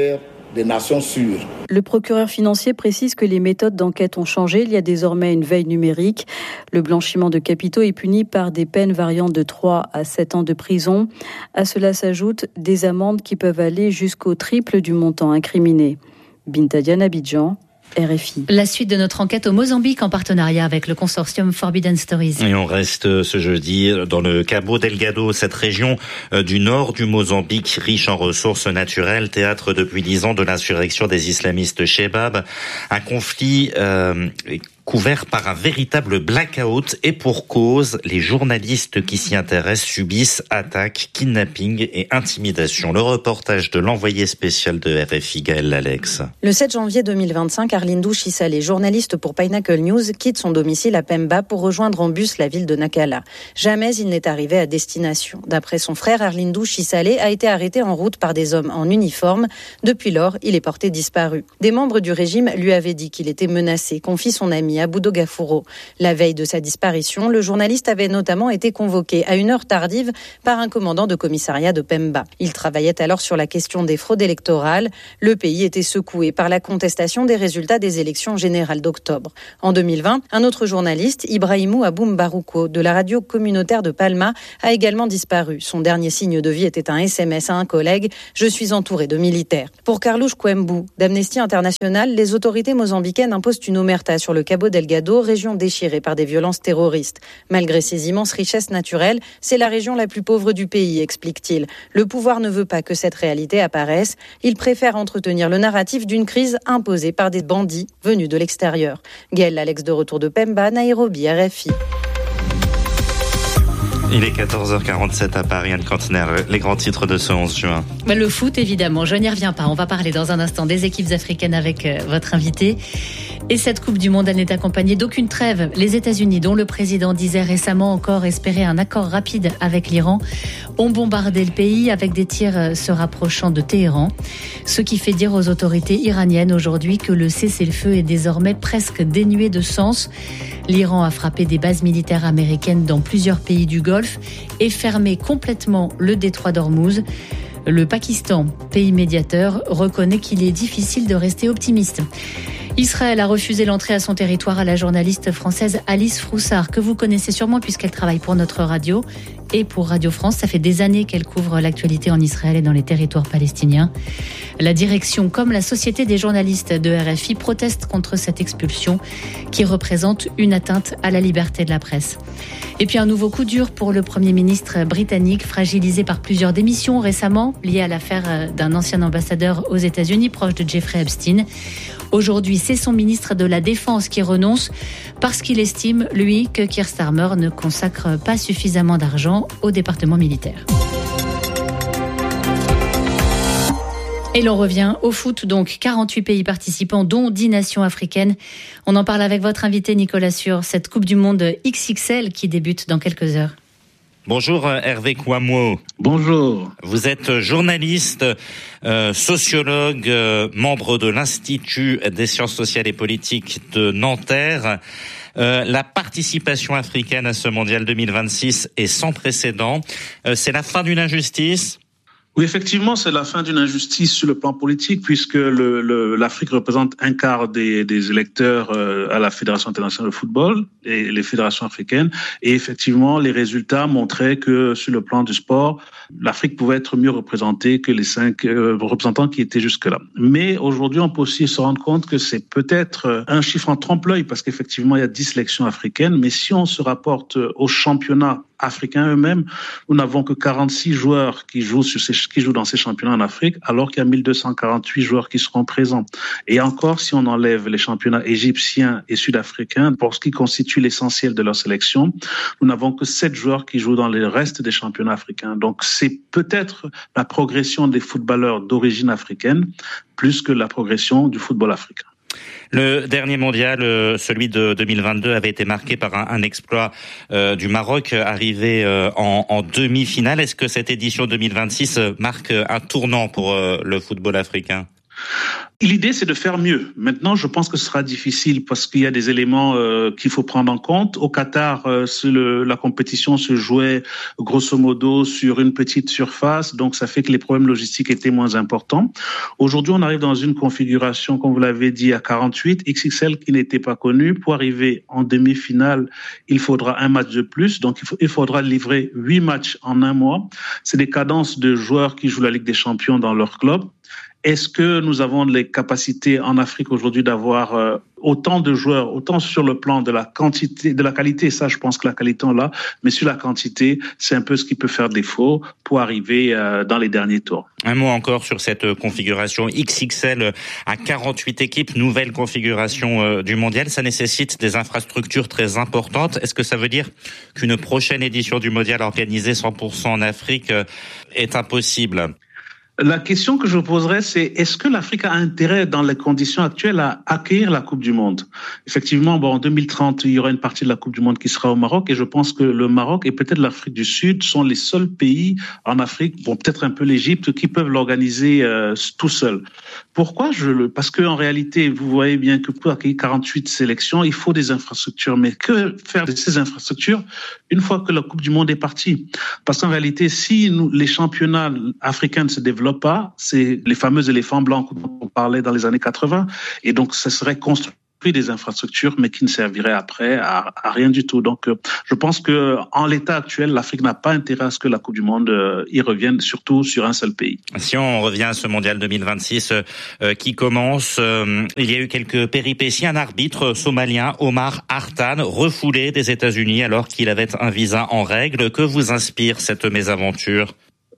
des nations sûres. Le procureur financier précise que les méthodes d'enquête ont changé. Il y a désormais une veille numérique. Le blanchiment de capitaux est puni par des peines variant de 3 à 7 ans de prison. À cela s'ajoutent des amendes qui peuvent aller jusqu'au triple du montant incriminé. Binta Diane, Abidjan, RFI. La suite de notre enquête au Mozambique en partenariat avec le consortium Forbidden Stories. Et on reste ce jeudi dans le Cabo Delgado, cette région du nord du Mozambique, riche en ressources naturelles, théâtre depuis 10 ans de l'insurrection des islamistes Shebab. Un conflit couvert par un véritable blackout et pour cause, les journalistes qui s'y intéressent subissent attaques, kidnapping et intimidation. Le reportage de l'envoyé spécial de RFI, Gaël Alex. Le 7 janvier 2025, Arlindou Chisale, journaliste pour Pinnacle News, quitte son domicile à Pemba pour rejoindre en bus la ville de Nakala. Jamais il n'est arrivé à destination. D'après son frère, Arlindou Chisale a été arrêté en route par des hommes en uniforme. Depuis lors, il est porté disparu. Des membres du régime lui avaient dit qu'il était menacé, confie son ami Aboudo Gafouro. La veille de sa disparition, le journaliste avait notamment été convoqué à une heure tardive par un commandant de commissariat de Pemba. Il travaillait alors sur la question des fraudes électorales. Le pays était secoué par la contestation des résultats des élections générales d'octobre. En 2020, un autre journaliste, Ibrahimou Aboum Barouko, de la radio communautaire de Palma, a également disparu. Son dernier signe de vie était un SMS à un collègue « Je suis entouré de militaires ». Pour Carlos Coembu, d'Amnesty International, les autorités mozambicaines imposent une omerta sur le Cabo Delgado, région déchirée par des violences terroristes. Malgré ses immenses richesses naturelles, c'est la région la plus pauvre du pays, explique-t-il. Le pouvoir ne veut pas que cette réalité apparaisse. Il préfère entretenir le narratif d'une crise imposée par des bandits venus de l'extérieur. Gaël Alex de retour de Pemba, Nairobi, RFI. Il est 14h47 à Paris, Anne Cantner, les grands titres de ce 11 juin. Le foot, évidemment, je n'y reviens pas. On va parler dans un instant des équipes africaines avec votre invité. Et cette Coupe du Monde, elle n'est accompagnée d'aucune trêve. Les États-Unis, dont le président disait récemment encore espérer un accord rapide avec l'Iran, ont bombardé le pays avec des tirs se rapprochant de Téhéran. Ce qui fait dire aux autorités iraniennes aujourd'hui que le cessez-le-feu est désormais presque dénué de sens. L'Iran a frappé des bases militaires américaines dans plusieurs pays du Golfe et fermé complètement le détroit d'Ormuz. Le Pakistan, pays médiateur, reconnaît qu'il est difficile de rester optimiste. Israël a refusé l'entrée à son territoire à la journaliste française Alice Froussard, que vous connaissez sûrement puisqu'elle travaille pour notre radio et pour Radio France. Ça fait des années qu'elle couvre l'actualité en Israël et dans les territoires palestiniens. La direction, comme la Société des journalistes de RFI, proteste contre cette expulsion qui représente une atteinte à la liberté de la presse. Et puis un nouveau coup dur pour le Premier ministre britannique, fragilisé par plusieurs démissions récemment, liées à l'affaire d'un ancien ambassadeur aux États-Unis proche de Jeffrey Epstein. Aujourd'hui, c'est son ministre de la Défense qui renonce parce qu'il estime, lui, que Keir Starmer ne consacre pas suffisamment d'argent au département militaire. Et l'on revient au foot, donc 48 pays participants, dont 10 nations africaines. On en parle avec votre invité Nicolas sur cette Coupe du Monde XXL qui débute dans quelques heures. Bonjour Hervé Kouamouo. Bonjour. Vous êtes journaliste, sociologue, membre de l'Institut des sciences sociales et politiques de Nanterre. La participation africaine à ce mondial 2026 est sans précédent. C'est la fin d'une injustice ? Oui, effectivement, c'est la fin d'une injustice sur le plan politique puisque l'Afrique représente un quart des électeurs à la Fédération internationale de football et les fédérations africaines. Et effectivement, les résultats montraient que sur le plan du sport, l'Afrique pouvait être mieux représentée que les 5 représentants qui étaient jusque-là. Mais aujourd'hui, on peut aussi se rendre compte que c'est peut-être un chiffre en trompe-l'œil parce qu'effectivement, il y a 10 sélections africaines. Mais si on se rapporte aux championnats africains eux-mêmes, nous n'avons que 46 joueurs qui jouent dans ces championnats en Afrique, alors qu'il y a 1248 joueurs qui seront présents. Et encore, si on enlève les championnats égyptiens et sud-africains, pour ce qui constitue l'essentiel de leur sélection, nous n'avons que 7 joueurs qui jouent dans le reste des championnats africains. Donc, c'est peut-être la progression des footballeurs d'origine africaine, plus que la progression du football africain. Le dernier mondial, celui de 2022, avait été marqué par un exploit du Maroc, arrivé en demi-finale. Est-ce que cette édition 2026 marque un tournant pour le football africain ? L'idée, c'est de faire mieux. Maintenant, je pense que ce sera difficile parce qu'il y a des éléments qu'il faut prendre en compte. Au Qatar, la compétition se jouait grosso modo sur une petite surface, donc ça fait que les problèmes logistiques étaient moins importants. Aujourd'hui, on arrive dans une configuration, comme vous l'avez dit, à 48, XXL qui n'était pas connue. Pour arriver en demi-finale, il faudra un match de plus, donc il faudra livrer 8 matchs en un mois. C'est des cadences de joueurs qui jouent la Ligue des Champions dans leur club. Est-ce que nous avons les capacités en Afrique aujourd'hui d'avoir autant de joueurs, autant sur le plan de la quantité, de la qualité, ça je pense que la qualité on l'a, mais sur la quantité, c'est un peu ce qui peut faire défaut pour arriver dans les derniers tours. Un mot encore sur cette configuration XXL à 48 équipes, nouvelle configuration du mondial, ça nécessite des infrastructures très importantes. Est-ce que ça veut dire qu'une prochaine édition du mondial organisée 100% en Afrique est impossible ? La question que je poserais, c'est est-ce que l'Afrique a intérêt, dans les conditions actuelles, à accueillir la Coupe du Monde? Effectivement, en 2030, il y aura une partie de la Coupe du Monde qui sera au Maroc, et je pense que le Maroc et peut-être l'Afrique du Sud sont les seuls pays en Afrique, peut-être un peu l'Égypte, qui peuvent l'organiser tout seuls. Pourquoi? Parce que en réalité, vous voyez bien que pour accueillir 48 sélections, il faut des infrastructures. Mais que faire de ces infrastructures une fois que la Coupe du Monde est partie? Parce qu'en réalité, si les championnats africains ne se développent pas, c'est les fameux éléphants blancs dont on parlait dans les années 80, et donc ça serait construit des infrastructures, mais qui ne serviraient après à rien du tout. Donc, je pense que en l'état actuel, l'Afrique n'a pas intérêt à ce que la Coupe du Monde y revienne, surtout sur un seul pays. Si on revient à ce mondial 2026 qui commence, il y a eu quelques péripéties. Un arbitre somalien, Omar Hartan, refoulé des États-Unis alors qu'il avait un visa en règle. Que vous inspire cette mésaventure?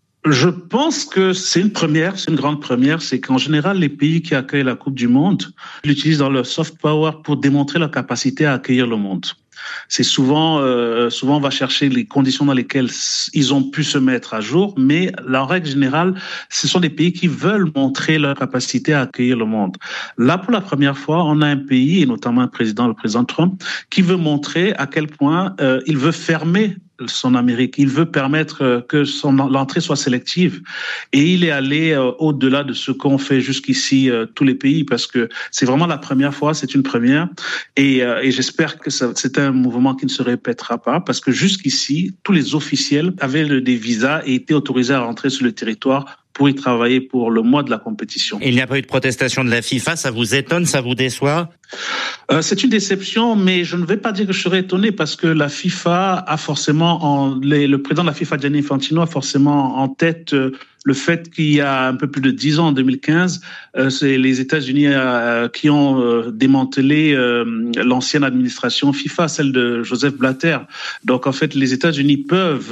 Je pense que c'est une première, c'est une grande première, c'est qu'en général, les pays qui accueillent la Coupe du Monde l'utilisent dans leur soft power pour démontrer leur capacité à accueillir le monde. C'est souvent on va chercher les conditions dans lesquelles ils ont pu se mettre à jour, mais en règle générale, ce sont des pays qui veulent montrer leur capacité à accueillir le monde. Là, pour la première fois, on a un pays, et notamment le président Trump, qui veut montrer à quel point il veut fermer son Amérique. Il veut permettre que l'entrée soit sélective. Et il est allé au-delà de ce qu'ont fait jusqu'ici tous les pays, parce que c'est vraiment la première fois, c'est une première. Et j'espère que c'est un mouvement qui ne se répétera pas, parce que jusqu'ici, tous les officiels avaient des visas et étaient autorisés à rentrer sur le territoire pour y travailler pour le mois de la compétition. Il n'y a pas eu de protestation de la FIFA, ça vous étonne, ça vous déçoit? C'est une déception, mais je ne vais pas dire que je serais étonné, parce que la FIFA a forcément, le président de la FIFA, Gianni Infantino, a forcément en tête le fait qu'il y a un peu plus de 10 ans, en 2015, c'est les États-Unis qui ont démantelé l'ancienne administration FIFA, celle de Joseph Blatter. Donc en fait, les États-Unis peuvent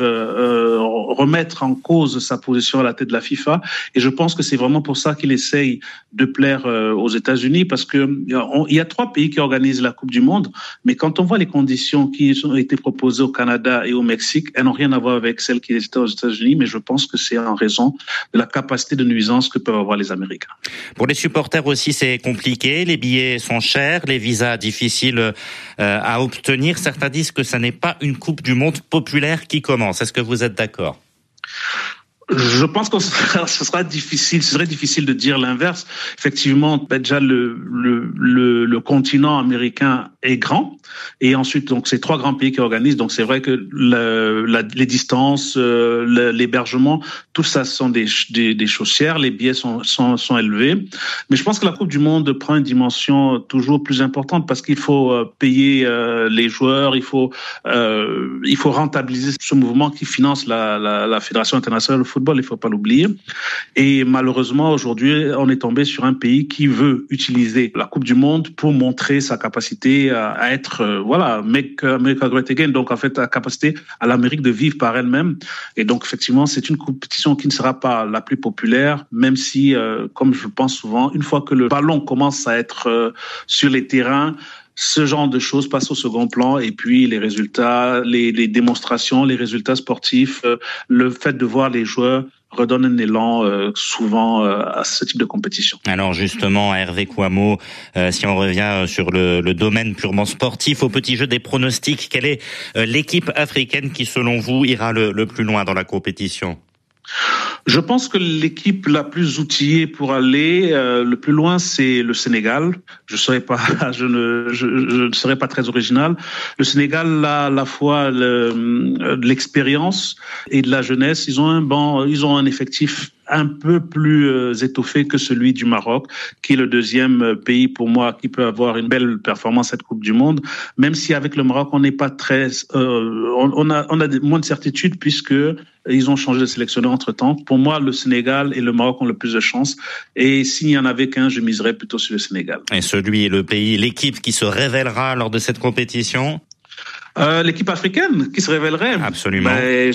remettre en cause sa position à la tête de la FIFA, et je pense que c'est vraiment pour ça qu'il essaye de plaire aux États-Unis, parce que il y a 3 pays qui organisent la Coupe du Monde, mais quand on voit les conditions qui ont été proposées au Canada et au Mexique, elles n'ont rien à voir avec celles qui étaient aux États-Unis, mais je pense que c'est en raison de la capacité de nuisance que peuvent avoir les Américains. Pour les supporters aussi, c'est compliqué. Les billets sont chers, les visas difficiles à obtenir. Certains disent que ça n'est pas une Coupe du Monde populaire qui commence. Est-ce que vous êtes d'accord? Je pense que ce serait difficile de dire l'inverse. Effectivement, déjà le continent américain est grand, et ensuite donc c'est 3 grands pays qui organisent. Donc c'est vrai que les distances, l'hébergement, tout ça sont des choses chères. Les billets sont élevés, mais je pense que la Coupe du Monde prend une dimension toujours plus importante, parce qu'il faut payer les joueurs, il faut rentabiliser ce mouvement qui finance la Fédération internationale de football. Il ne faut pas l'oublier. Et malheureusement, aujourd'hui, on est tombé sur un pays qui veut utiliser la Coupe du Monde pour montrer sa capacité à être, make America great again. Donc, en fait, la capacité à l'Amérique de vivre par elle-même. Et donc, effectivement, c'est une compétition qui ne sera pas la plus populaire, même si, comme je le pense souvent, une fois que le ballon commence à être sur les terrains, ce genre de choses passe au second plan, et puis les résultats, les démonstrations, les résultats sportifs, le fait de voir les joueurs redonne un élan souvent à ce type de compétition. Alors justement, Hervé Kouammo, si on revient sur le domaine purement sportif, au petit jeu des pronostics, quelle est l'équipe africaine qui, selon vous, ira le plus loin dans la compétition? Je pense que l'équipe la plus outillée pour aller le plus loin, c'est le Sénégal. Je ne serais pas très original. Le Sénégal a à la fois de l'expérience et de la jeunesse. Ils ont un effectif un peu plus étoffé que celui du Maroc, qui est le deuxième pays pour moi qui peut avoir une belle performance à cette Coupe du Monde. Même si avec le Maroc on n'est pas très, on a moins de certitude puisque ils ont changé de sélectionneur entre-temps. Pour moi, le Sénégal et le Maroc ont le plus de chances. Et s'il n'y en avait qu'un, je miserais plutôt sur le Sénégal. Et celui est le pays, l'équipe qui se révélera lors de cette compétition? L'équipe africaine qui se révélerait. Absolument.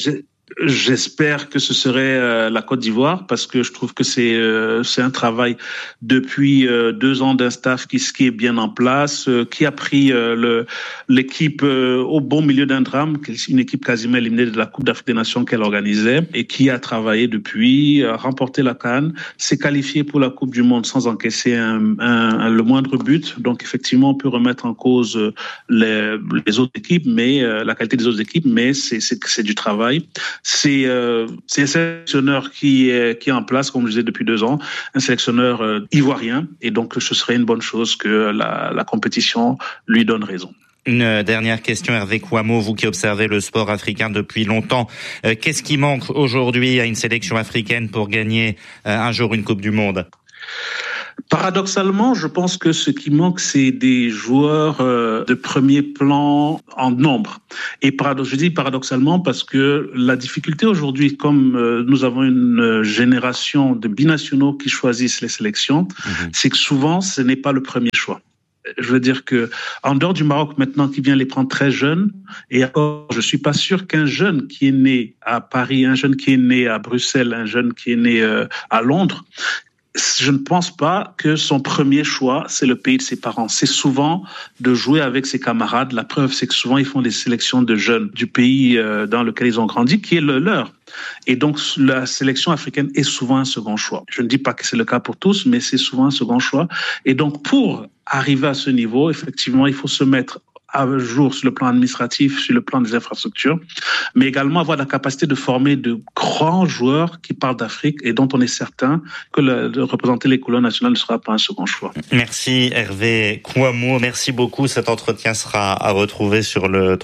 J'espère que ce serait la Côte d'Ivoire parce que je trouve que c'est un travail depuis 2 ans d'un staff qui est bien en place, qui a pris l'équipe au bon milieu d'un drame, une équipe quasiment éliminée de la Coupe d'Afrique des Nations qu'elle organisait et qui a travaillé depuis, a remporté la CAN, s'est qualifié pour la Coupe du Monde sans encaisser le moindre but. Donc effectivement, on peut remettre en cause les autres équipes, mais la qualité des autres équipes, mais c'est du travail. C'est un sélectionneur qui est en place, comme je disais, depuis 2 ans, un sélectionneur ivoirien, et donc ce serait une bonne chose que la compétition lui donne raison. Une dernière question, Hervé Kouamouo, vous qui observez le sport africain depuis longtemps. Qu'est-ce qui manque aujourd'hui à une sélection africaine pour gagner un jour une Coupe du Monde ? Paradoxalement, je pense que ce qui manque, c'est des joueurs de premier plan en nombre. Et je dis paradoxalement parce que la difficulté aujourd'hui, comme nous avons une génération de binationaux qui choisissent les sélections, c'est que souvent, ce n'est pas le premier choix. Je veux dire que en dehors du Maroc maintenant qui vient les prendre très jeunes, et encore, je suis pas sûr qu'un jeune qui est né à Paris, un jeune qui est né à Bruxelles, un jeune qui est né à Londres, je ne pense pas que son premier choix, c'est le pays de ses parents. C'est souvent de jouer avec ses camarades. La preuve, c'est que souvent, ils font des sélections de jeunes du pays dans lequel ils ont grandi, qui est le leur. Et donc, la sélection africaine est souvent un second choix. Je ne dis pas que c'est le cas pour tous, mais c'est souvent un second choix. Et donc, pour arriver à ce niveau, effectivement, il faut se mettre à jour sur le plan administratif, sur le plan des infrastructures, mais également avoir la capacité de former de grands joueurs qui parlent d'Afrique et dont on est certain que de représenter les couleurs nationales ne sera pas un second choix. Merci Hervé Kouamouo, merci beaucoup. Cet entretien sera à retrouver sur le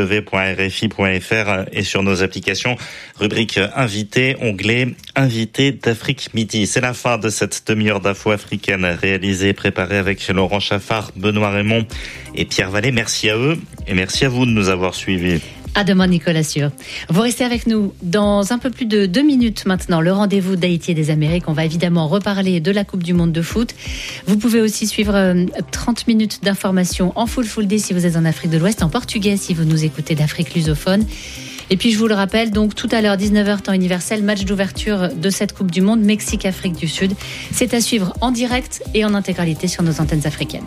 www.rfi.fr et sur nos applications. Rubrique invité, onglet invité d'Afrique Midi. C'est la fin de cette demi-heure d'info africaine réalisée et préparée avec Laurent Chaffard, Benoît Raymond et Pierre Vallée. Merci à eux et merci à vous de nous avoir suivis. À demain, Nicolas Sûr. Vous restez avec nous dans un peu plus de 2 minutes maintenant. Le rendez-vous d'Haïti et des Amériques. On va évidemment reparler de la Coupe du Monde de foot. Vous pouvez aussi suivre 30 minutes d'information en full day si vous êtes en Afrique de l'Ouest, en portugais si vous nous écoutez d'Afrique lusophone. Et puis je vous le rappelle, donc tout à l'heure, 19h temps universel, match d'ouverture de cette Coupe du Monde, Mexique-Afrique du Sud. C'est à suivre en direct et en intégralité sur nos antennes africaines.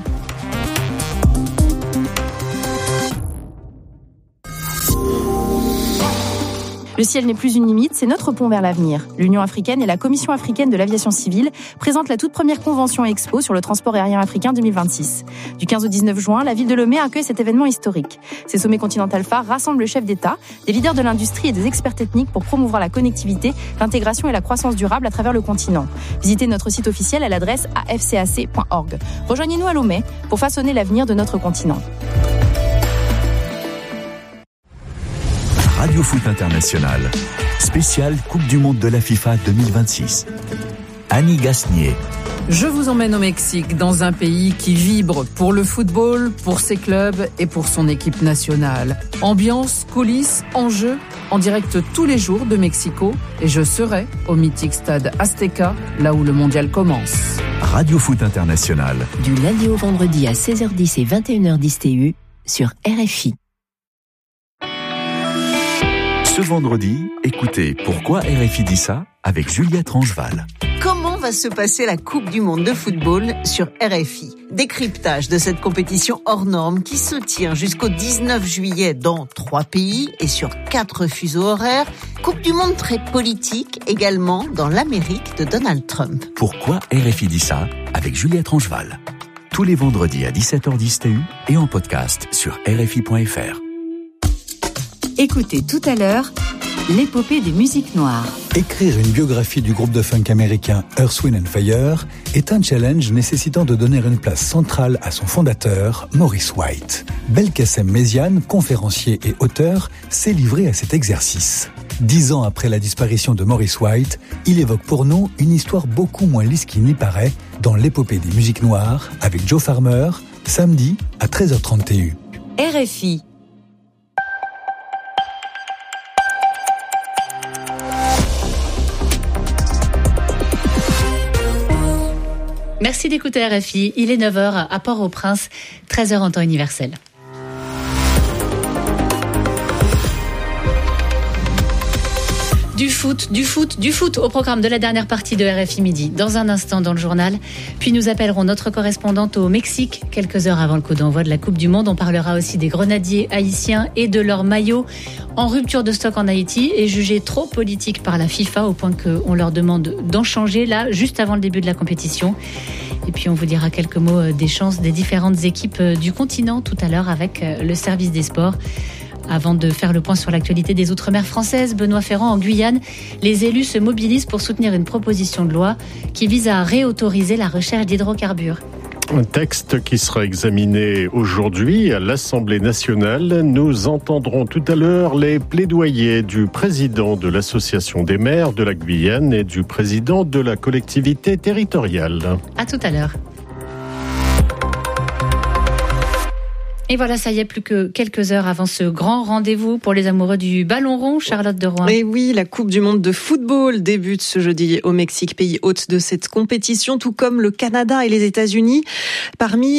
Le ciel n'est plus une limite, c'est notre pont vers l'avenir. L'Union africaine et la Commission africaine de l'aviation civile présentent la toute première convention expo sur le transport aérien africain 2026. Du 15 au 19 juin, la ville de Lomé accueille cet événement historique. Ces sommets continental phares rassemblent le chef d'État, des leaders de l'industrie et des experts techniques pour promouvoir la connectivité, l'intégration et la croissance durable à travers le continent. Visitez notre site officiel à l'adresse afcac.org. Rejoignez-nous à Lomé pour façonner l'avenir de notre continent. Radio Foot International, spécial Coupe du Monde de la FIFA 2026. Annie Gasnier. Je vous emmène au Mexique, dans un pays qui vibre pour le football, pour ses clubs et pour son équipe nationale. Ambiance, coulisses, enjeux, en direct tous les jours de Mexico. Et je serai au mythique stade Azteca, là où le mondial commence. Radio Foot International. Du lundi au vendredi à 16h10 et 21h10 TU sur RFI. Ce vendredi, écoutez Pourquoi RFI dit ça avec Juliette Rangeval. Comment va se passer la Coupe du Monde de football sur RFI ? Décryptage de cette compétition hors norme qui se tient jusqu'au 19 juillet dans 3 pays et sur 4 fuseaux horaires. Coupe du Monde très politique également dans l'Amérique de Donald Trump. Pourquoi RFI dit ça avec Juliette Rangeval. Tous les vendredis à 17h10 TU et en podcast sur rfi.fr. Écoutez tout à l'heure l'épopée des musiques noires. Écrire une biographie du groupe de funk américain Earth, Wind & Fire est un challenge nécessitant de donner une place centrale à son fondateur, Maurice White. Belkacem Méziane, conférencier et auteur, s'est livré à cet exercice. 10 ans après la disparition de Maurice White, il évoque pour nous une histoire beaucoup moins lisse qu'il n'y paraît dans l'épopée des musiques noires avec Joe Farmer, samedi à 13h30 TU. RFI. Merci d'écouter RFI. Il est 9h à Port-au-Prince, 13h en temps universel. Du foot au programme de la dernière partie de RFI Midi. Dans un instant dans le journal, puis nous appellerons notre correspondante au Mexique, quelques heures avant le coup d'envoi de la Coupe du Monde. On parlera aussi des grenadiers haïtiens et de leur maillot en rupture de stock en Haïti et jugé trop politique par la FIFA au point qu'on leur demande d'en changer là, juste avant le début de la compétition. Et puis on vous dira quelques mots des chances des différentes équipes du continent tout à l'heure avec le service des sports. Avant de faire le point sur l'actualité des Outre-mer françaises, Benoît Ferrand, en Guyane, les élus se mobilisent pour soutenir une proposition de loi qui vise à réautoriser la recherche d'hydrocarbures. Un texte qui sera examiné aujourd'hui à l'Assemblée nationale. Nous entendrons tout à l'heure les plaidoyers du président de l'Association des maires de la Guyane et du président de la collectivité territoriale. À tout à l'heure. Et voilà, ça y est, plus que quelques heures avant ce grand rendez-vous pour les amoureux du ballon rond, Charlotte de Rouen. Et oui, la Coupe du Monde de football débute ce jeudi au Mexique, pays hôte de cette compétition, tout comme le Canada et les États-Unis. Parmi